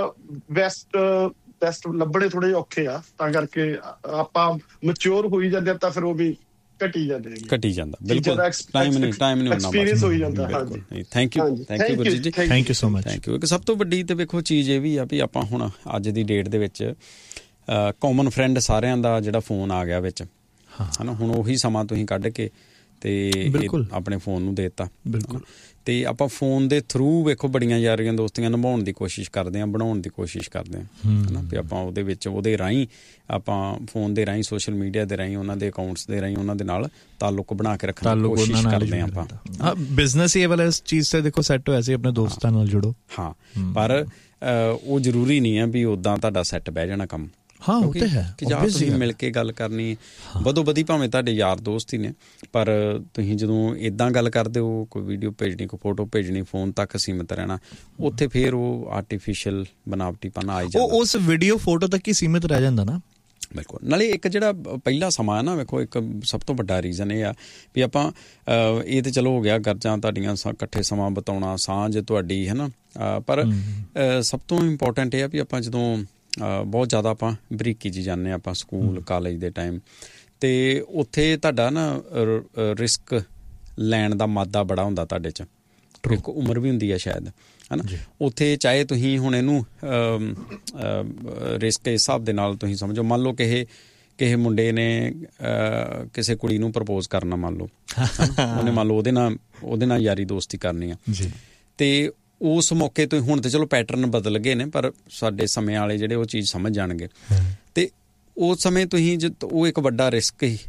ਬੈਸਟ ਲੱਭਣੇ ਥੋੜੇ ਔਖੇ ਆ, ਤਾਂ ਕਰਕੇ ਆਪਾਂ ਮੈਚੁਰ ਹੋਈ ਜਾਂਦੇ ਤਾਂ ਫਿਰ ਉਹ ਵੀ ਘਟੀ ਜਾਂਦਾ। ਬਿਲਕੁਲ ਟਾਈਮ ਨਹੀਂ ਐਕਸਪੀਰੀਅੰਸ ਹੋਈ ਜਾਂਦਾ। ਥੈਂਕ ਯੂ ਗੁਰਜੀਤ ਜੀ, thank you so much. Thank you. ਇੱਕ ਸਭ ਤੋਂ ਵੱਡੀ ਤੇ ਵੇਖੋ ਚੀਜ਼ ਇਹ ਵੀ ਆ ਵੀ ਆਪਾਂ ਹੁਣ ਅੱਜ ਦੀ ਡੇਟ ਦੇ ਵਿੱਚ ਕਾਮਨ ਫਰੈਂਡ ਸਾਰਿਆਂ ਦਾ ਜਿਹੜਾ ਫੋਨ ਆ ਗਿਆ ਵਿੱਚ, ਹਨਾ। ਹੁਣ ਉਹੀ ਸਮਾਂ ਤੁਸੀਂ ਕੱਢ ਕੇ ਤੇ ਆਪਣੇ ਫੋਨ ਨੂੰ ਦੇ ਦਿੱਤਾ। ਬਿਲਕੁਲ। ਤੇ ਆਪਾਂ ਫੋਨ ਦੇ ਥਰੂ ਵੇਖੋ ਬੜੀਆਂ ਯਾਰੀਆਂ ਦੋਸਤੀਆਂ ਨਿਭਾਉਣ ਦੀ ਕੋਸ਼ਿਸ਼ ਕਰਦੇ ਹਾਂ, ਬਣਾਉਣ ਦੀ ਕੋਸ਼ਿਸ਼ ਕਰਦੇ ਹਾਂ, ਹਨਾ। ਵੀ ਆਪਾਂ ਉਹਦੇ ਵਿੱਚ ਉਹਦੇ ਰਾਹੀਂ ਆਪਾਂ ਫੋਨ ਦੇ ਰਾਹੀਂ, ਸੋਸ਼ਲ ਮੀਡੀਆ ਦੇ ਰਾਹੀਂ, ਉਹਨਾਂ ਦੇ ਅਕਾਊਂਟਸ ਦੇ ਰਾਹੀਂ ਉਹਨਾਂ ਦੇ ਨਾਲ ਤਾਲੁਕ ਬਣਾ ਕੇ ਰੱਖਣ ਦੀ ਕੋਸ਼ਿਸ਼ ਕਰਦੇ ਹਾਂ ਆਪਾਂ। ਬਿਜ਼ਨਸ ਹੀ ਵਾਲਾ ਇਸ ਚੀਜ਼ ਤੇ ਦੇਖੋ ਸੈੱਟ ਹੋਇਆ ਸੀ, ਆਪਣੇ ਦੋਸਤਾਂ ਨਾਲ ਜੁੜੋ। ਹਾਂ, ਪਰ ਉਹ ਜ਼ਰੂਰੀ ਨਹੀਂ ਹੈ ਵੀ ਉੱਦਾਂ ਤੁਹਾਡਾ ਸੈੱਟ ਬਹਿ ਜਾਣਾ ਕੰਮ। ਹਾਂ, ਉਹ ਤੇ ਹੈ ਕਿ ਜਾਂ ਤੁਸੀਂ ਮਿਲ ਕੇ ਗੱਲ ਕਰਨੀ, ਵਧੋ ਵਧੀ ਭਾਵੇਂ ਤੁਹਾਡੇ ਯਾਰ ਦੋਸਤ ਹੀ ਨੇ, ਪਰ ਤੁਸੀਂ ਜਦੋਂ ਇੱਦਾਂ ਗੱਲ ਕਰਦੇ ਹੋ, ਕੋਈ ਵੀਡੀਓ ਭੇਜਣੀ, ਕੋਈ ਫੋਟੋ ਭੇਜਣੀ, ਫੋਨ ਤੱਕ ਸੀਮਿਤ ਰਹਿਣਾ, ਉੱਥੇ ਫਿਰ ਉਹ ਆਰਟੀਫਿਸ਼ੀਅਲ ਬਨਾਵਟੀਪਨ ਆ ਜਾਂਦਾ। ਉਸ ਵੀਡੀਓ ਫੋਟੋ ਤੱਕ ਹੀ ਸੀਮਿਤ ਰਹਿ ਜਾਂਦਾ ਨਾ। ਬਿਲਕੁਲ। ਨਾਲੇ ਇੱਕ ਜਿਹੜਾ ਪਹਿਲਾ ਸਮਾਂ ਨਾ, ਵੇਖੋ ਇੱਕ ਸਭ ਤੋਂ ਵੱਡਾ ਰੀਜ਼ਨ ਇਹ ਆ ਵੀ ਆਪਾਂ ਇਹ ਤਾਂ ਚਲੋ ਹੋ ਗਿਆ ਗਰਜਾਂ ਤੁਹਾਡੀਆਂ, ਇਕੱਠੇ ਸਮਾਂ ਬਿਤਾਉਣਾ, ਸਾਂਝ ਤੁਹਾਡੀ, ਹੈ ਨਾ। ਪਰ ਸਭ ਤੋਂ ਇੰਪੋਰਟੈਂਟ ਇਹ ਆ ਵੀ ਆਪਾਂ ਜਦੋਂ ਬਹੁਤ ਜ਼ਿਆਦਾ ਆਪਾਂ ਬਰੀਕੀ 'ਚ ਜਾਂਦੇ ਹਾਂ, ਆਪਾਂ ਸਕੂਲ ਕਾਲਜ ਦੇ ਟਾਈਮ, ਅਤੇ ਉੱਥੇ ਤੁਹਾਡਾ ਨਾ ਰਿਸਕ ਲੈਣ ਦਾ ਮਾਦਾ ਬੜਾ ਹੁੰਦਾ ਤੁਹਾਡੇ 'ਚ, ਇੱਕ ਉਮਰ ਵੀ ਹੁੰਦੀ ਹੈ ਸ਼ਾਇਦ, ਹੈ ਨਾ। ਉੱਥੇ ਚਾਹੇ ਤੁਸੀਂ ਹੁਣ ਇਹਨੂੰ ਰਿਸਕ ਇਸ ਹਿਸਾਬ ਦੇ ਨਾਲ ਤੁਸੀਂ ਸਮਝੋ, ਮੰਨ ਲਓ ਕਿਸੇ ਮੁੰਡੇ ਨੇ ਕਿਸੇ ਕੁੜੀ ਨੂੰ ਪ੍ਰਪੋਜ਼ ਕਰਨਾ, ਮੰਨ ਲਓ ਉਹਨੇ, ਮੰਨ ਲਓ ਉਹਦੇ ਨਾਲ ਯਾਰੀ ਦੋਸਤੀ ਕਰਨੀ ਆ, ਅਤੇ ਉਸ ਮੌਕੇ ਤੋਂ ਹੁਣ ਤੇ ਚਲੋ ਪੈਟਰਨ ਬਦਲ ਗਏ ਨੇ, ਪਰ ਸਾਡੇ ਸਮੇਂ ਵਾਲੇ ਜਿਹੜੇ ਉਹ ਚੀਜ਼ ਸਮਝ ਜਾਣਗੇ। ਤੇ ਉਸ ਸਮੇਂ ਤੁਸੀਂ ਉਹ ਇੱਕ ਵੱਡਾ ਰਿਸਕ ਹੀ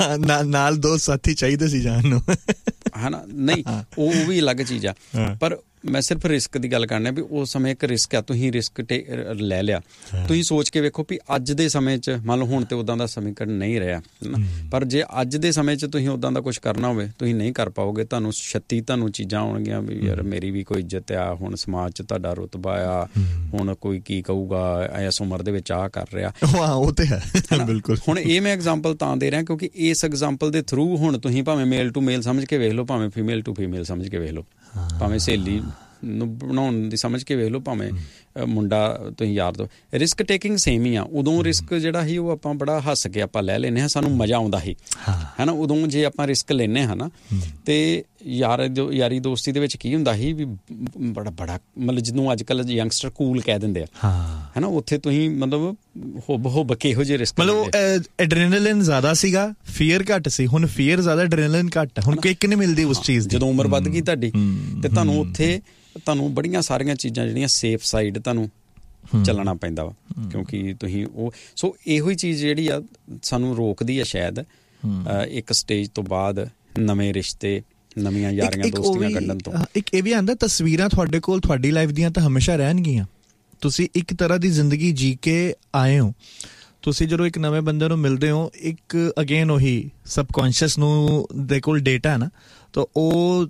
ਨਾਲ 2 ਸਾਥੀ ਚਾਹੀਦੇ ਸੀ ਜਾਣ ਨੂੰ, ਹੈ ਨਾ। ਨਹੀਂ, ਉਹ ਵੀ ਅਲੱਗ ਚੀਜ਼ ਆ, ਪਰ ਮੈਂ ਸਿਰਫ ਰਿਸਕ ਦੀ ਗੱਲ ਕਰਨਾ ਵੀ ਉਸ ਸਮੇਂ ਇੱਕ ਰਿਸਕ ਆ, ਤੁਸੀਂ ਰਿਸਕ ਲੈ ਲਿਆ। ਤੁਸੀਂ ਸੋਚ ਕੇ ਵੇਖੋ ਵੀ ਅੱਜ ਦੇ ਸਮੇਂ 'ਚ ਮੰਨ ਲਓ ਹੁਣ ਤੇ ਉੱਦਾਂ ਦਾ ਸਮੀਕਰਨ ਨਹੀਂ ਰਿਹਾ, ਪਰ ਜੇ ਅੱਜ ਦੇ ਸਮੇਂ 'ਚ ਤੁਸੀਂ ਉੱਦਾਂ ਦਾ ਕੁਛ ਕਰਨਾ ਹੋਵੇ ਤੁਸੀਂ ਨਹੀਂ ਕਰ ਪਾਓਗੇ। ਤੁਹਾਨੂੰ 36 ਤੁਹਾਨੂੰ ਚੀਜ਼ਾਂ ਆਉਣਗੀਆਂ ਵੀ ਯਾਰ ਮੇਰੀ ਵੀ ਕੋਈ ਇੱਜ਼ਤ ਆ, ਹੁਣ ਸਮਾਜ 'ਚ ਤੁਹਾਡਾ ਰੁਤਬਾ ਆ, ਹੁਣ ਕੋਈ ਕੀ ਕਹੂਗਾ ਇਸ ਉਮਰ ਦੇ ਵਿੱਚ ਆਹ ਕਰ ਰਿਹਾ। ਉਹ ਤੇ ਹੈ ਬਿਲਕੁਲ। ਹੁਣ ਇਹ ਮੈਂ ਐਗਜ਼ਾਮਪਲ ਤਾਂ ਦੇ ਰਿਹਾ ਕਿਉਂਕਿ ਇਸ ਐਗਜ਼ਾਮਪਲ ਦੇ ਥਰੂ ਹੁਣ ਤੁਸੀਂ ਭਾਵੇਂ ਮੇਲ ਟੂ ਮੇਲ ਸਮਝ ਕੇ ਵੇਖ ਲਓ, ਭਾਵੇਂ ਫੀਮੇਲ ਟੂ ਫੀਮੇਲ ਸਮਝ ਕੇ ਵੇਖ ਲਓ, ਭਾਵੇਂ ਸਹੇਲੀ ਨੂੰ ਬਣਾਉਣ ਦੀ ਸਮਝ ਕੇ ਵੇਖ ਲਓ, ਭਾਵੇਂ ਮੁੰਡਾ ਤੁਸੀਂ ਯਾਰ ਦੋ, ਰਿਸਕ ਟੇਕਿੰਗ ਸੇਮ ਹੀ ਆ। ਉਦੋਂ ਰਿਸਕ ਜਿਹੜਾ ਸੀ ਉਹ ਆਪਾਂ ਬੜਾ ਹੱਸ ਕੇ ਆਪਾਂ ਲੈ ਲੈਂਦੇ ਹਾਂ, ਸਾਨੂੰ ਮਜ਼ਾ ਆਉਂਦਾ ਸੀ ਹੈ ਨਾ। ਉਦੋਂ ਜੇ ਆਪਾਂ ਰਿਸਕ ਲੈਂਦੇ ਹਾਂ ਨਾ ਤੇ ਯਾਰੀ ਦੋਸਤੀ ਦੇ ਵਿੱਚ ਕੀ ਹੁੰਦਾ ਸੀ ਵੀ ਬੜਾ ਮਤਲਬ ਜਿਹਨੂੰ ਅੱਜ ਕੱਲ੍ਹ ਯੰਗਸਟਰ ਕੂਲ ਕਹਿ ਦਿੰਦੇ ਆ ਹੈ ਨਾ, ਉੱਥੇ ਤੁਸੀਂ ਮਤਲਬ ਹੁੱਬ ਕਿਹੋ ਜਿਹੇ ਰਿਸਕ ਮਤਲਬ ਐਡਰੇਨਾਲਿਨ ਜ਼ਿਆਦਾ ਸੀਗਾ, ਫੀਅਰ ਘੱਟ ਸੀ। ਹੁਣ ਫੀਅਰ ਜ਼ਿਆਦਾ, ਐਡਰੇਨਾਲਿਨ ਘੱਟ ਹੈ। ਹੁਣ ਕਿੱਕ ਨਹੀਂ ਮਿਲਦੀ ਉਸ ਚੀਜ਼ ਦੀ। ਜਦੋਂ ਉਮਰ ਵੱਧ ਗਈ ਤੁਹਾਡੀ ਤੇ ਤੁਹਾਨੂੰ ਉੱਥੇ ਤੁਹਾਨੂੰ ਬੜੀਆਂ ਸਾਰੀਆਂ ਚੀਜ਼ਾਂ ਜਿਹੜੀਆਂ ਸੇਫ ਸਾਈਡ ਤੁਹਾਨੂੰ ਚੱਲਣਾ ਪੈਂਦਾ ਵਾ, ਕਿਉਂਕਿ ਤੁਸੀਂ ਉਹ ਸੋ ਇਹੋ ਹੀ ਚੀਜ਼ ਜਿਹੜੀ ਆ ਸਾਨੂੰ ਰੋਕਦੀ ਆ ਸ਼ਾਇਦ ਇੱਕ ਸਟੇਜ ਤੋਂ ਬਾਅਦ ਨਵੇਂ ਰਿਸ਼ਤੇ, ਨਵੀਆਂ ਯਾਰੀਆਂ ਦੋਸਤੀਆਂ ਕੱਢਣ ਤੋਂ। ਇੱਕ ਇਹ ਵੀ ਆਉਂਦਾ, ਤਸਵੀਰਾਂ ਤੁਹਾਡੇ ਕੋਲ ਤੁਹਾਡੀ ਲਾਈਫ ਦੀਆਂ ਤਾਂ ਹਮੇਸ਼ਾ ਰਹਿਣਗੀਆਂ। ਤੁਸੀਂ ਇੱਕ ਤਰ੍ਹਾਂ ਦੀ ਜ਼ਿੰਦਗੀ ਜੀ ਕੇ ਆਏ ਹੋ। ਤੁਸੀਂ ਜਦੋਂ ਇੱਕ ਨਵੇਂ ਬੰਦੇ ਨੂੰ ਮਿਲਦੇ ਹੋ, ਇੱਕ ਅਗੇਨ ਉਹੀ ਸਬਕੌਂਸ਼ੀਅਸ ਨੂੰ ਦੇ ਕੋਲ ਡੇਟਾ ਹੈ ਨਾ, ਤਾਂ ਉਹ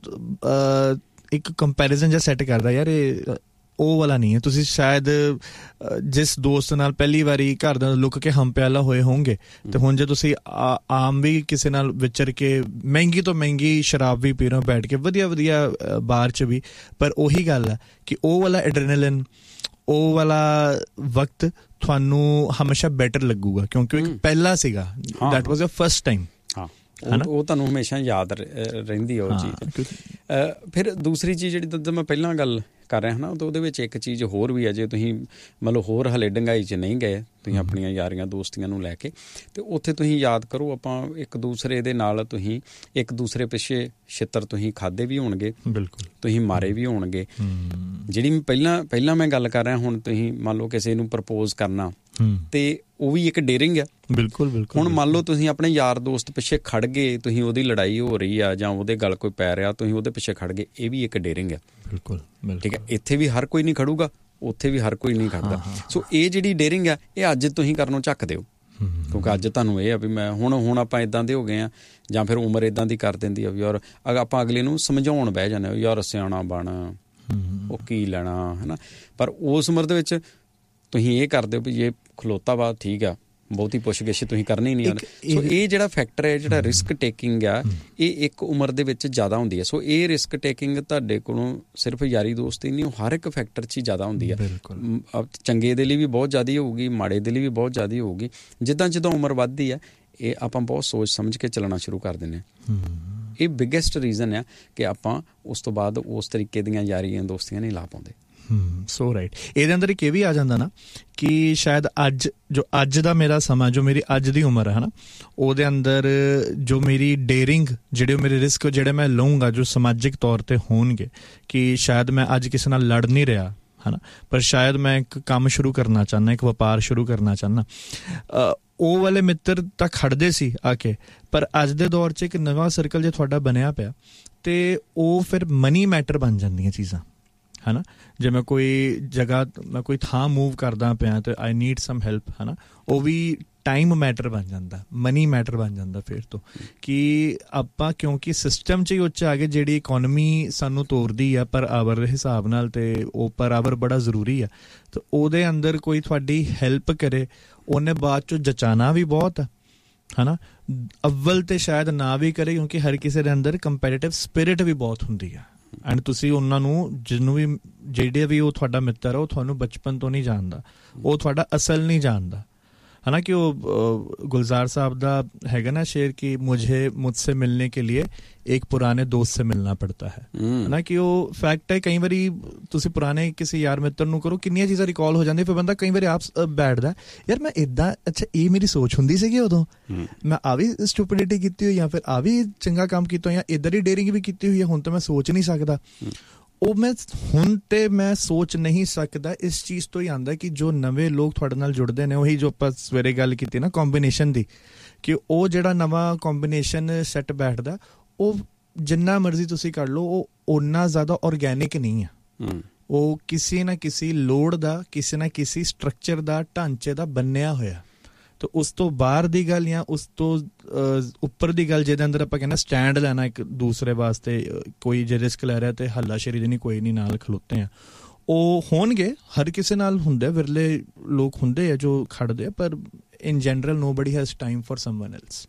ਇੱਕ ਕੰਪੈਰੀਜ਼ਨ ਜਿਹਾ ਸੈੱਟ ਕਰਦਾ, ਯਾਰ ਇਹ ਉਹ ਵਾਲਾ ਨਹੀਂ ਹੈ। ਤੁਸੀਂ ਸ਼ਾਇਦ ਜਿਸ ਦੋਸਤ ਨਾਲ ਪਹਿਲੀ ਵਾਰੀ ਘਰ ਦਾ ਲੁੱਕ ਕੇ ਹਮ ਪਿਆਲਾ ਹੋਏ ਹੋਣਗੇ, ਤੇ ਹੁਣ ਜੇ ਤੁਸੀਂ ਆਮ ਵੀ ਕਿਸੇ ਨਾਲ ਵਿਚਰ ਕੇ ਮਹਿੰਗੀ ਤੋਂ ਮਹਿੰਗੀ ਸ਼ਰਾਬ ਵੀ ਪੀ ਰਹੇ ਹੋ ਬੈਠ ਕੇ, ਵਧੀਆ ਵਧੀਆ ਬਾਰ 'ਚ ਵੀ, ਪਰ ਉਹੀ ਗੱਲ ਹੈ ਕਿ ਉਹ ਵਾਲਾ ਐਡਰੇਨਾਲਿਨ, ਉਹ ਵਾਲਾ ਵਕਤ ਤੁਹਾਨੂੰ ਹਮੇਸ਼ਾ ਬੈਟਰ ਲੱਗੂਗਾ ਕਿਉਂਕਿ ਇੱਕ ਪਹਿਲਾ ਸੀਗਾ, that was your first time. ਉਹ ਤੁਹਾਨੂੰ ਹਮੇਸ਼ਾ ਯਾਦ ਰਹਿੰਦੀ ਉਹ ਚੀਜ਼। ਫਿਰ ਦੂਸਰੀ ਚੀਜ਼ ਜਿਹੜੀ ਜਦੋਂ ਮੈਂ ਪਹਿਲਾਂ ਗੱਲ ਕਰ ਰਿਹਾ ਨਾ, ਤਾਂ ਉਹਦੇ ਵਿੱਚ ਇੱਕ ਚੀਜ਼ ਹੋਰ ਵੀ ਹੈ। ਜੇ ਤੁਸੀਂ ਮਤਲਬ ਹੋਰ ਹਲੇ ਡੰਗਾਈ 'ਚ ਨਹੀਂ ਗਏ ਤੁਸੀਂ ਆਪਣੀਆਂ ਯਾਰੀਆਂ ਦੋਸਤੀਆਂ ਨੂੰ ਲੈ ਕੇ, ਤੇ ਉੱਥੇ ਤੁਸੀਂ ਯਾਦ ਕਰੋ ਆਪਾਂ ਇੱਕ ਦੂਸਰੇ ਦੇ ਨਾਲ ਤੁਸੀਂ ਇੱਕ ਦੂਸਰੇ ਪਿੱਛੇ ਛਿੱਤਰ ਤੁਸੀਂ ਖਾਦੇ ਵੀ ਹੋਣਗੇ, ਬਿਲਕੁਲ ਤੁਸੀਂ ਮਾਰੇ ਵੀ ਹੋਣਗੇ। ਜਿਹੜੀ ਪਹਿਲਾਂ ਮੈਂ ਗੱਲ ਕਰ ਰਿਹਾ, ਹੁਣ ਤੁਸੀਂ ਮੰਨ ਲਓ ਕਿਸੇ ਨੂੰ ਪ੍ਰਪੋਜ਼ ਕਰਨਾ ਤੇ ਉਹ ਵੀ ਇੱਕ ਡੇਰਿੰਗ ਆ। ਬਿਲਕੁਲ ਬਿਲਕੁਲ। ਹੁਣ ਮੰਨ ਲਓ ਤੁਸੀਂ ਆਪਣੇ ਯਾਰ ਦੋਸਤ ਪਿੱਛੇ ਖੜ ਗਏ, ਤੁਸੀਂ ਉਹਦੀ ਲੜਾਈ ਹੋ ਰਹੀ ਆ ਜਾਂ ਉਹਦੇ ਗਲ ਕੋਈ ਪੈ ਰਿਹਾ, ਤੁਸੀਂ ਉਹਦੇ ਪਿੱਛੇ ਖੜ ਗਏ, ਇਹ ਵੀ ਇੱਕ ਡੇਰਿੰਗ ਆ। ਬਿਲਕੁਲ ਠੀਕ ਹੈ। ਇੱਥੇ ਵੀ ਹਰ ਕੋਈ ਨਹੀਂ ਖੜੂਗਾ, ਉੱਥੇ ਵੀ ਹਰ ਕੋਈ ਨਹੀਂ ਖੜਦਾ। ਸੋ ਇਹ ਜਿਹੜੀ ਡੇਰਿੰਗ ਆ, ਇਹ ਅੱਜ ਤੁਸੀਂ ਕਰਨੋਂ ਝੱਕ ਦਿਓ, ਕਿਉਂਕਿ ਅੱਜ ਤੁਹਾਨੂੰ ਇਹ ਆ ਵੀ ਮੈਂ ਹੁਣ ਆਪਾਂ ਇੱਦਾਂ ਦੇ ਹੋ ਗਏ ਆ, ਜਾਂ ਫਿਰ ਉਮਰ ਇੱਦਾਂ ਦੀ ਕਰ ਦਿੰਦੀ ਆ ਵੀ ਯਾਰ ਆਪਾਂ ਅਗਲੇ ਨੂੰ ਸਮਝਾਉਣ ਬਹਿ ਜਾਂਦੇ, ਯਾਰ ਸਿਆਣਾ ਬਣ, ਉਹ ਕੀ ਲੈਣਾ ਹੈ ਨਾ। ਪਰ ਉਸ ਉਮਰ ਦੇ ਵਿੱਚ ਤੁਸੀਂ ਇਹ ਕਰਦੇ ਹੋ ਵੀ ਇਹ ਖਲੋਤਾ ਵਾ, ਠੀਕ ਆ, ਬਹੁਤੀ ਪੁੱਛ-ਗਿੱਛ ਤੁਸੀਂ ਕਰਨੀ ਨਹੀਂ ਆਉਂਦੀ। ਸੋ ਇਹ ਜਿਹੜਾ ਫੈਕਟਰ ਹੈ, ਜਿਹੜਾ ਰਿਸਕ ਟੇਕਿੰਗ ਆ, ਇਹ ਇੱਕ ਉਮਰ ਦੇ ਵਿੱਚ ਜ਼ਿਆਦਾ ਹੁੰਦੀ ਹੈ। ਸੋ ਇਹ ਰਿਸਕ ਟੇਕਿੰਗ ਤੁਹਾਡੇ ਕੋਲੋਂ ਸਿਰਫ ਯਾਰੀ ਦੋਸਤੀ ਨਹੀਂ, ਹਰ ਇੱਕ ਫੈਕਟਰ 'ਚ ਹੀ ਜ਼ਿਆਦਾ ਹੁੰਦੀ ਹੈ। ਚੰਗੇ ਦੇ ਲਈ ਵੀ ਬਹੁਤ ਜ਼ਿਆਦਾ ਹੋਊਗੀ, ਮਾੜੇ ਦੇ ਲਈ ਵੀ ਬਹੁਤ ਜ਼ਿਆਦਾ ਹੋਊਗੀ। ਜਿੱਦਾਂ ਉਮਰ ਵੱਧਦੀ ਹੈ, ਇਹ ਆਪਾਂ ਬਹੁਤ ਸੋਚ ਸਮਝ ਕੇ ਚੱਲਣਾ ਸ਼ੁਰੂ ਕਰ ਦਿੰਦੇ ਹਾਂ। ਇਹ ਬਿਗੈਸਟ ਰੀਜ਼ਨ ਆ ਕਿ ਆਪਾਂ ਉਸ ਤੋਂ ਬਾਅਦ ਉਸ ਤਰੀਕੇ ਦੀਆਂ ਯਾਰੀਆਂ ਦੋਸਤੀਆਂ ਨਹੀਂ ਲਾ ਪਾਉਂਦੇ। ਸੋ ਰਾਈਟ। ਇਹਦੇ ਅੰਦਰ ਇੱਕ ਇਹ ਵੀ ਆ ਜਾਂਦਾ ਨਾ ਕਿ ਸ਼ਾਇਦ ਅੱਜ ਦਾ ਮੇਰਾ ਸਮਾਂ, ਜੋ ਮੇਰੀ ਅੱਜ ਦੀ ਉਮਰ ਹੈ ਨਾ, ਉਹਦੇ ਅੰਦਰ ਜੋ ਮੇਰੀ ਡੇਰਿੰਗ, ਜਿਹੜੇ ਮੇਰੇ ਰਿਸਕ ਜਿਹੜੇ ਮੈਂ ਲਊਂਗਾ, ਜੋ ਸਮਾਜਿਕ ਤੌਰ 'ਤੇ ਹੋਣਗੇ, ਕਿ ਸ਼ਾਇਦ ਮੈਂ ਅੱਜ ਕਿਸੇ ਨਾਲ ਲੜ ਨਹੀਂ ਰਿਹਾ ਹੈ ਨਾ, ਪਰ ਸ਼ਾਇਦ ਮੈਂ ਇੱਕ ਕੰਮ ਸ਼ੁਰੂ ਕਰਨਾ ਚਾਹੁੰਦਾ, ਇੱਕ ਵਪਾਰ ਸ਼ੁਰੂ ਕਰਨਾ ਚਾਹੁੰਦਾ। ਉਹ ਵਾਲੇ ਮਿੱਤਰ ਤਾਂ ਖੜਦੇ ਸੀ ਆ ਕੇ, ਪਰ ਅੱਜ ਦੇ ਦੌਰ 'ਚ ਇੱਕ ਨਵਾਂ ਸਰਕਲ ਜੇ ਤੁਹਾਡਾ ਬਣਿਆ ਪਿਆ, ਤੇ ਉਹ ਫਿਰ ਮਨੀ ਮੈਟਰ ਬਣ ਜਾਂਦੀਆਂ ਚੀਜ਼ਾਂ ਹੈ ਨਾ। ਜੇ ਮੈਂ ਕੋਈ ਜਗ੍ਹਾ, ਮੈਂ ਕੋਈ ਥਾਂ ਮੂਵ ਕਰਦਾ ਪਿਆ ਤੇ ਆਈ ਨੀਡ ਸਮ ਹੈਲਪ ਹੈ ਨਾ, ਉਹ ਵੀ ਟਾਈਮ ਮੈਟਰ ਬਣ ਜਾਂਦਾ, ਮਨੀ ਮੈਟਰ ਬਣ ਜਾਂਦਾ ਫਿਰ ਤੋਂ। ਕਿ ਆਪਾਂ ਕਿਉਂਕਿ ਸਿਸਟਮ 'ਚ ਹੀ ਉੱਚ ਆ ਗਏ, ਜਿਹੜੀ ਇਕੋਨਮੀ ਸਾਨੂੰ ਤੋਰਦੀ ਆ ਪਰ ਆਵਰ ਦੇ ਹਿਸਾਬ ਨਾਲ, ਤੇ ਉਹ ਪਰ ਆਵਰ ਬੜਾ ਜ਼ਰੂਰੀ ਆ। ਤੇ ਉਹਦੇ ਅੰਦਰ ਕੋਈ ਤੁਹਾਡੀ ਹੈਲਪ ਕਰੇ, ਉਹਨੇ ਬਾਅਦ 'ਚੋਂ ਜਚਾਣਾ ਵੀ ਬਹੁਤ ਹੈ ਨਾ। ਅੱਵਲ ਤੇ ਸ਼ਾਇਦ ਨਾ ਵੀ ਕਰੇ, ਕਿਉਂਕਿ ਹਰ ਕਿਸੇ ਦੇ ਅੰਦਰ ਕੰਪੈਟੀਟਿਵ ਸਪਿਰਿਟ ਵੀ ਬਹੁਤ ਹੁੰਦੀ ਆ। ਐਂਡ ਤੁਸੀਂ ਉਹਨਾਂ ਨੂੰ, ਜਿਹਨੂੰ ਵੀ, ਜਿਹੜੇ ਵੀ ਉਹ ਤੁਹਾਡਾ ਮਿੱਤਰ ਆ, ਉਹ ਤੁਹਾਨੂੰ ਬਚਪਨ ਤੋਂ ਨਹੀਂ ਜਾਣਦਾ, ਉਹ ਤੁਹਾਡਾ ਅਸਲ ਨਹੀਂ ਜਾਣਦਾ है ना। कि वो गुलजार साहब ਦਾ ਹੈਗਾ ਨਾ ਸ਼ੇਰ ਕਿ मुझसे मिलने के लिए एक पुराने दोस्त से मिलना पड़ता है ना। कि ਉਹ ਫੈਕਟ ਹੈ। ਕਈ ਵਾਰੀ ਤੁਸੀਂ ਪੁਰਾਣੇ ਕਿਸੇ ਯਾਰ ਮਿੱਤਰ ਨੂੰ ਕਰੋ, ਕਿੰਨੀਆਂ ਚੀਜ਼ਾਂ ਰਿਕਾਲ ਹੋ ਜਾਂਦੀਆਂ, ਫਿਰ ਬੰਦਾ ਕਈ ਵਾਰੀ ਆਪ ਬੈਠਦਾ, ਯਾਰ ਮੈਂ ਇੱਦਾਂ, ਅੱਛਾ ਇਹ ਮੇਰੀ ਸੋਚ ਹੁੰਦੀ ਸੀਗੀ ਉਦੋਂ, ਮੈਂ ਆ ਵੀ ਸਟੂਪਿਡਿਟੀ ਕੀਤੀ ਹੋਈ, ਜਾਂ ਫਿਰ ਆ ਵੀ ਚੰਗਾ ਕੰਮ ਕੀਤਾ, ਜਾਂ ਇੱਧਰ ਹੀ ਡੇਰਿੰਗ ਵੀ ਕੀਤੀ ਹੋਈ ਹੈ, ਹੁਣ ਤਾਂ ਮੈਂ ਸੋਚ ਨਹੀਂ ਸਕਦਾ। ਉਹ ਹੁਣ ਤੇ ਮੈਂ ਸੋਚ ਨਹੀਂ ਸਕਦਾ। ਇਸ ਚੀਜ਼ ਤੋਂ ਹੀ ਆਉਂਦਾ ਕਿ ਜੋ ਨਵੇਂ ਲੋਕ ਤੁਹਾਡੇ ਨਾਲ ਜੁੜਦੇ ਨੇ, ਉਹੀ ਜੋ ਆਪਾਂ ਸਵੇਰੇ ਗੱਲ ਕੀਤੀ ਨਾ ਕੰਬੀਨੇਸ਼ਨ ਦੀ, ਕਿ ਉਹ ਜਿਹੜਾ ਨਵਾਂ ਕੰਬੀਨੇਸ਼ਨ ਸੈੱਟ ਬੈਠਦਾ, ਉਹ ਜਿੰਨਾ ਮਰਜ਼ੀ ਤੁਸੀਂ ਕਰ ਲਓ, ਉਹ ਓਨਾ ਜ਼ਿਆਦਾ ਔਰਗੈਨਿਕ ਨਹੀਂ ਆ। ਉਹ ਕਿਸੇ ਨਾ ਕਿਸੇ ਲੋੜ ਦਾ, ਕਿਸੇ ਨਾ ਕਿਸੇ ਸਟਰਕਚਰ ਦਾ, ਢਾਂਚੇ ਦਾ ਬੰਨਿਆ ਹੋਇਆ। ਤਾਂ ਉਸ ਤੋਂ ਬਾਹਰ ਦੀ ਗੱਲ ਜਾਂ ਉਸ ਤੋਂ ਉੱਪਰ ਦੀ ਗੱਲ ਜਿਹਦੇ ਅੰਦਰ ਆਪਾਂ ਕਹਿੰਦੇ ਸਟੈਂਡ ਲੈਣਾ ਇੱਕ ਦੂਸਰੇ ਵਾਸਤੇ, ਕੋਈ ਜੇ ਰਿਸਕ ਲੈ ਰਿਹਾ ਤੇ ਹੱਲਾਸ਼ੇਰੀ ਦੇਣੀ, ਕੋਈ ਨਹੀਂ ਨਾਲ ਖਲੋਤੇ ਆ, ਉਹ ਹੋਣਗੇ, ਹਰ ਕਿਸੇ ਨਾਲ ਹੁੰਦੇ, ਵਿਰਲੇ ਲੋਕ ਹੁੰਦੇ ਆ ਜੋ ਖੜਦੇ ਆ, ਪਰ in general nobody has time for someone else.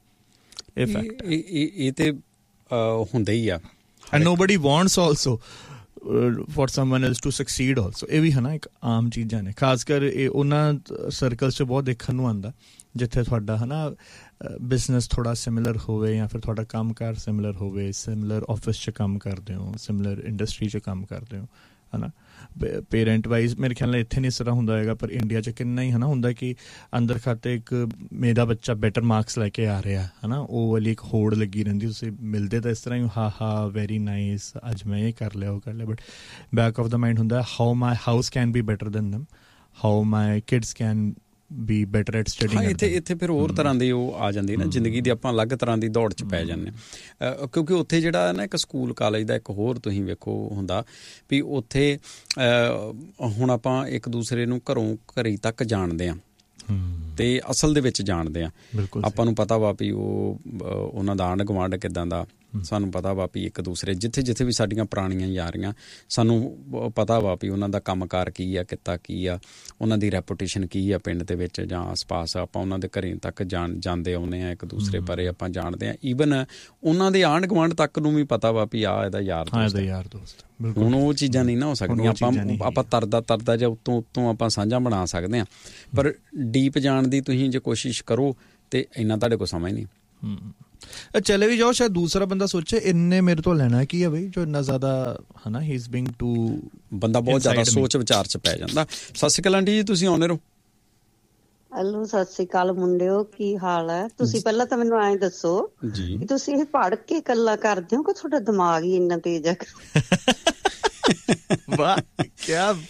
ਇਹ ਤੇ ਹੁੰਦਾ ਹੀ ਆ, and nobody wants also for someone else to succeed also. ਇਹ ਵੀ ਹੈ ਨਾ ਇੱਕ ਆਮ ਚੀਜ਼ਾਂ ਨੇ, ਖਾਸ ਕਰ ਇਹ ਉਹਨਾਂ ਸਰਕਲਸ 'ਚ ਬਹੁਤ ਦੇਖਣ ਨੂੰ ਆਉਂਦਾ ਜਿੱਥੇ ਤੁਹਾਡਾ ਹੈ ਨਾ ਬਿਜ਼ਨਸ ਥੋੜ੍ਹਾ ਸਿਮਿਲਰ ਹੋਵੇ, ਜਾਂ ਫਿਰ ਤੁਹਾਡਾ ਕੰਮਕਾਰ ਸਿਮਿਲਰ ਹੋਵੇ, ਸਿਮਿਲਰ ਆਫਿਸ 'ਚ ਕੰਮ ਕਰਦੇ ਹੋ, ਸਿਮਿਲਰ ਇੰਡਸਟਰੀ 'ਚ ਕੰਮ ਕਰਦੇ ਹੋ, ਹੈ ਨਾ। ਪੇਰੈਂਟ ਵਾਈਜ਼ ਮੇਰੇ ਖਿਆਲ ਨਾਲ ਇੱਥੇ ਨਹੀਂ ਇਸ ਤਰ੍ਹਾਂ ਹੁੰਦਾ ਹੋਏਗਾ, ਪਰ ਇੰਡੀਆ 'ਚ ਕਿੰਨਾ ਹੀ ਹੈ ਨਾ ਹੁੰਦਾ ਕਿ ਅੰਦਰ ਖਾਤੇ ਇੱਕ ਮੇਰਾ ਬੱਚਾ ਬੈਟਰ ਮਾਰਕਸ ਲੈ ਕੇ ਆ ਰਿਹਾ, ਹੈ ਨਾ, ਉਹ ਵਾਲੀ ਇੱਕ ਹੋੜ ਲੱਗੀ ਰਹਿੰਦੀ। ਤੁਸੀਂ ਮਿਲਦੇ ਤਾਂ ਇਸ ਤਰ੍ਹਾਂ ਹੀ ਹਾਂ ਵੈਰੀ ਨਾਈਸ, ਅੱਜ ਮੈਂ ਇਹ ਕਰ ਲਿਆ, ਉਹ ਕਰ ਲਿਆ, but back of the mind ਹੁੰਦਾ how my house can be better than them, how my kids can be better at studying. ਇੱਥੇ ਫਿਰ ਹੋਰ ਤਰ੍ਹਾਂ ਦੀ ਉਹ ਆ ਜਾਂਦੀ ਨਾ ਜ਼ਿੰਦਗੀ ਦੀ, ਆਪਾਂ ਅਲੱਗ ਤਰ੍ਹਾਂ ਦੀ ਦੌੜ 'ਚ ਪੈ ਜਾਂਦੇ ਹਾਂ, ਕਿਉਂਕਿ ਉੱਥੇ ਜਿਹੜਾ ਨਾ ਇੱਕ ਸਕੂਲ ਕਾਲਜ ਦਾ ਇੱਕ ਹੋਰ ਤੁਸੀਂ ਵੇਖੋ ਹੁੰਦਾ ਵੀ ਉੱਥੇ ਹੁਣ ਆਪਾਂ ਇੱਕ ਦੂਸਰੇ ਨੂੰ ਘਰੀ ਤੱਕ ਜਾਣਦੇ ਹਾਂ ਤੇ ਅਸਲ ਦੇ ਵਿੱਚ ਜਾਣਦੇ ਹਾਂ। ਆਪਾਂ ਨੂੰ ਪਤਾ ਵਾ ਵੀ ਉਹਨਾਂ ਦਾ ਆਂਢ ਗੁਆਂਢ ਕਿੱਦਾਂ ਦਾ, ਸਾਨੂੰ ਪਤਾ ਵਾ ਵੀ ਇੱਕ ਦੂਸਰੇ ਜਿੱਥੇ ਵੀ ਸਾਡੀਆਂ ਪੁਰਾਣੀਆਂ ਯਾਰੀਆਂ, ਸਾਨੂੰ ਪਤਾ ਵਾ ਵੀ ਉਹਨਾਂ ਦਾ ਕੰਮਕਾਰ ਕੀ ਆ, ਕਿੱਤਾ ਕੀ ਆ, ਉਹਨਾਂ ਦੀ ਰੈਪੂਟੇਸ਼ਨ ਕੀ ਆ ਪਿੰਡ ਦੇ ਵਿੱਚ ਜਾਂ ਆਸ-ਪਾਸ। ਆਪਾਂ ਉਹਨਾਂ ਦੇ ਘਰੇ ਤੱਕ ਜਾਂਦੇ ਆਉਂਦੇ ਹਾਂ, ਇੱਕ ਦੂਸਰੇ ਬਾਰੇ ਆਪਾਂ ਜਾਣਦੇ ਹਾਂ। ਈਵਨ ਉਹਨਾਂ ਦੇ ਆਂਢ ਗੁਆਂਢ ਤੱਕ ਨੂੰ ਵੀ ਪਤਾ ਵਾ ਵੀ ਆਹ ਇਹਦਾ ਯਾਰ ਦੋਸਤ। ਹੁਣ ਉਹ ਚੀਜ਼ਾਂ ਨਹੀਂ ਨਾ ਹੋ ਸਕਦੀਆਂ। ਆਪਾਂ ਤਰਦਾ ਜਾਂ ਉੱਤੋਂ ਆਪਾਂ ਸਾਂਝਾ ਬਣਾ ਸਕਦੇ ਹਾਂ, ਪਰ ਡੀਪ ਜਾਣ ਦੀ ਤੁਸੀਂ ਜੇ ਕੋਸ਼ਿਸ਼ ਕਰੋ ਤੇ ਇੰਨਾ ਤੁਹਾਡੇ ਕੋਲ ਸਮਾਂ ਹੀ ਨਹੀਂ। ਚਲੇ ਵੀ ਜਾਓ, ਸ਼ਾਇਦ ਦੂਸਰਾ ਬੰਦਾ ਸੋਚੇ ਇੰਨੇ ਮੇਰੇ ਤੋਂ ਲੈਣਾ ਕੀ ਹੈ ਬਈ, ਜੋ ਇੰਨਾ ਜ਼ਿਆਦਾ ਹੈ ਨਾ, ਹੀ ਇਜ਼ ਬੀਇੰਗ ਟੂ, ਬੰਦਾ ਬਹੁਤ ਜ਼ਿਆਦਾ ਸੋਚ ਵਿਚਾਰ 'ਚ ਪੈ ਜਾਂਦਾ। ਸਤਿ ਸ਼੍ਰੀ ਅਕਾਲ ਆਂਟੀ ਜੀ, ਤੁਸੀਂ ਆਉਂਦੇ ਰਹੋ। ਹੈਲੋ, ਸਤਿ ਸ਼੍ਰੀ ਅਕਾਲ ਮੁੰਡਿਓ, ਕੀ ਹਾਲ ਹੈ? ਤੁਸੀਂ ਪਹਿਲਾਂ ਤਾਂ ਮੈਨੂੰ ਐਂ ਦੱਸੋ ਕਿ ਤੁਸੀਂ ਇਹ ਪੜ੍ਹ ਕੇ ਗੱਲਾਂ ਕਰਦੇ ਹੋ ਕਿ ਤੁਹਾਡਾ ਦਿਮਾਗ ਹੀ ਇੰਨਾ ਤੇਜ਼ ਹੈ? ਵਾਹ, ਕਿਆ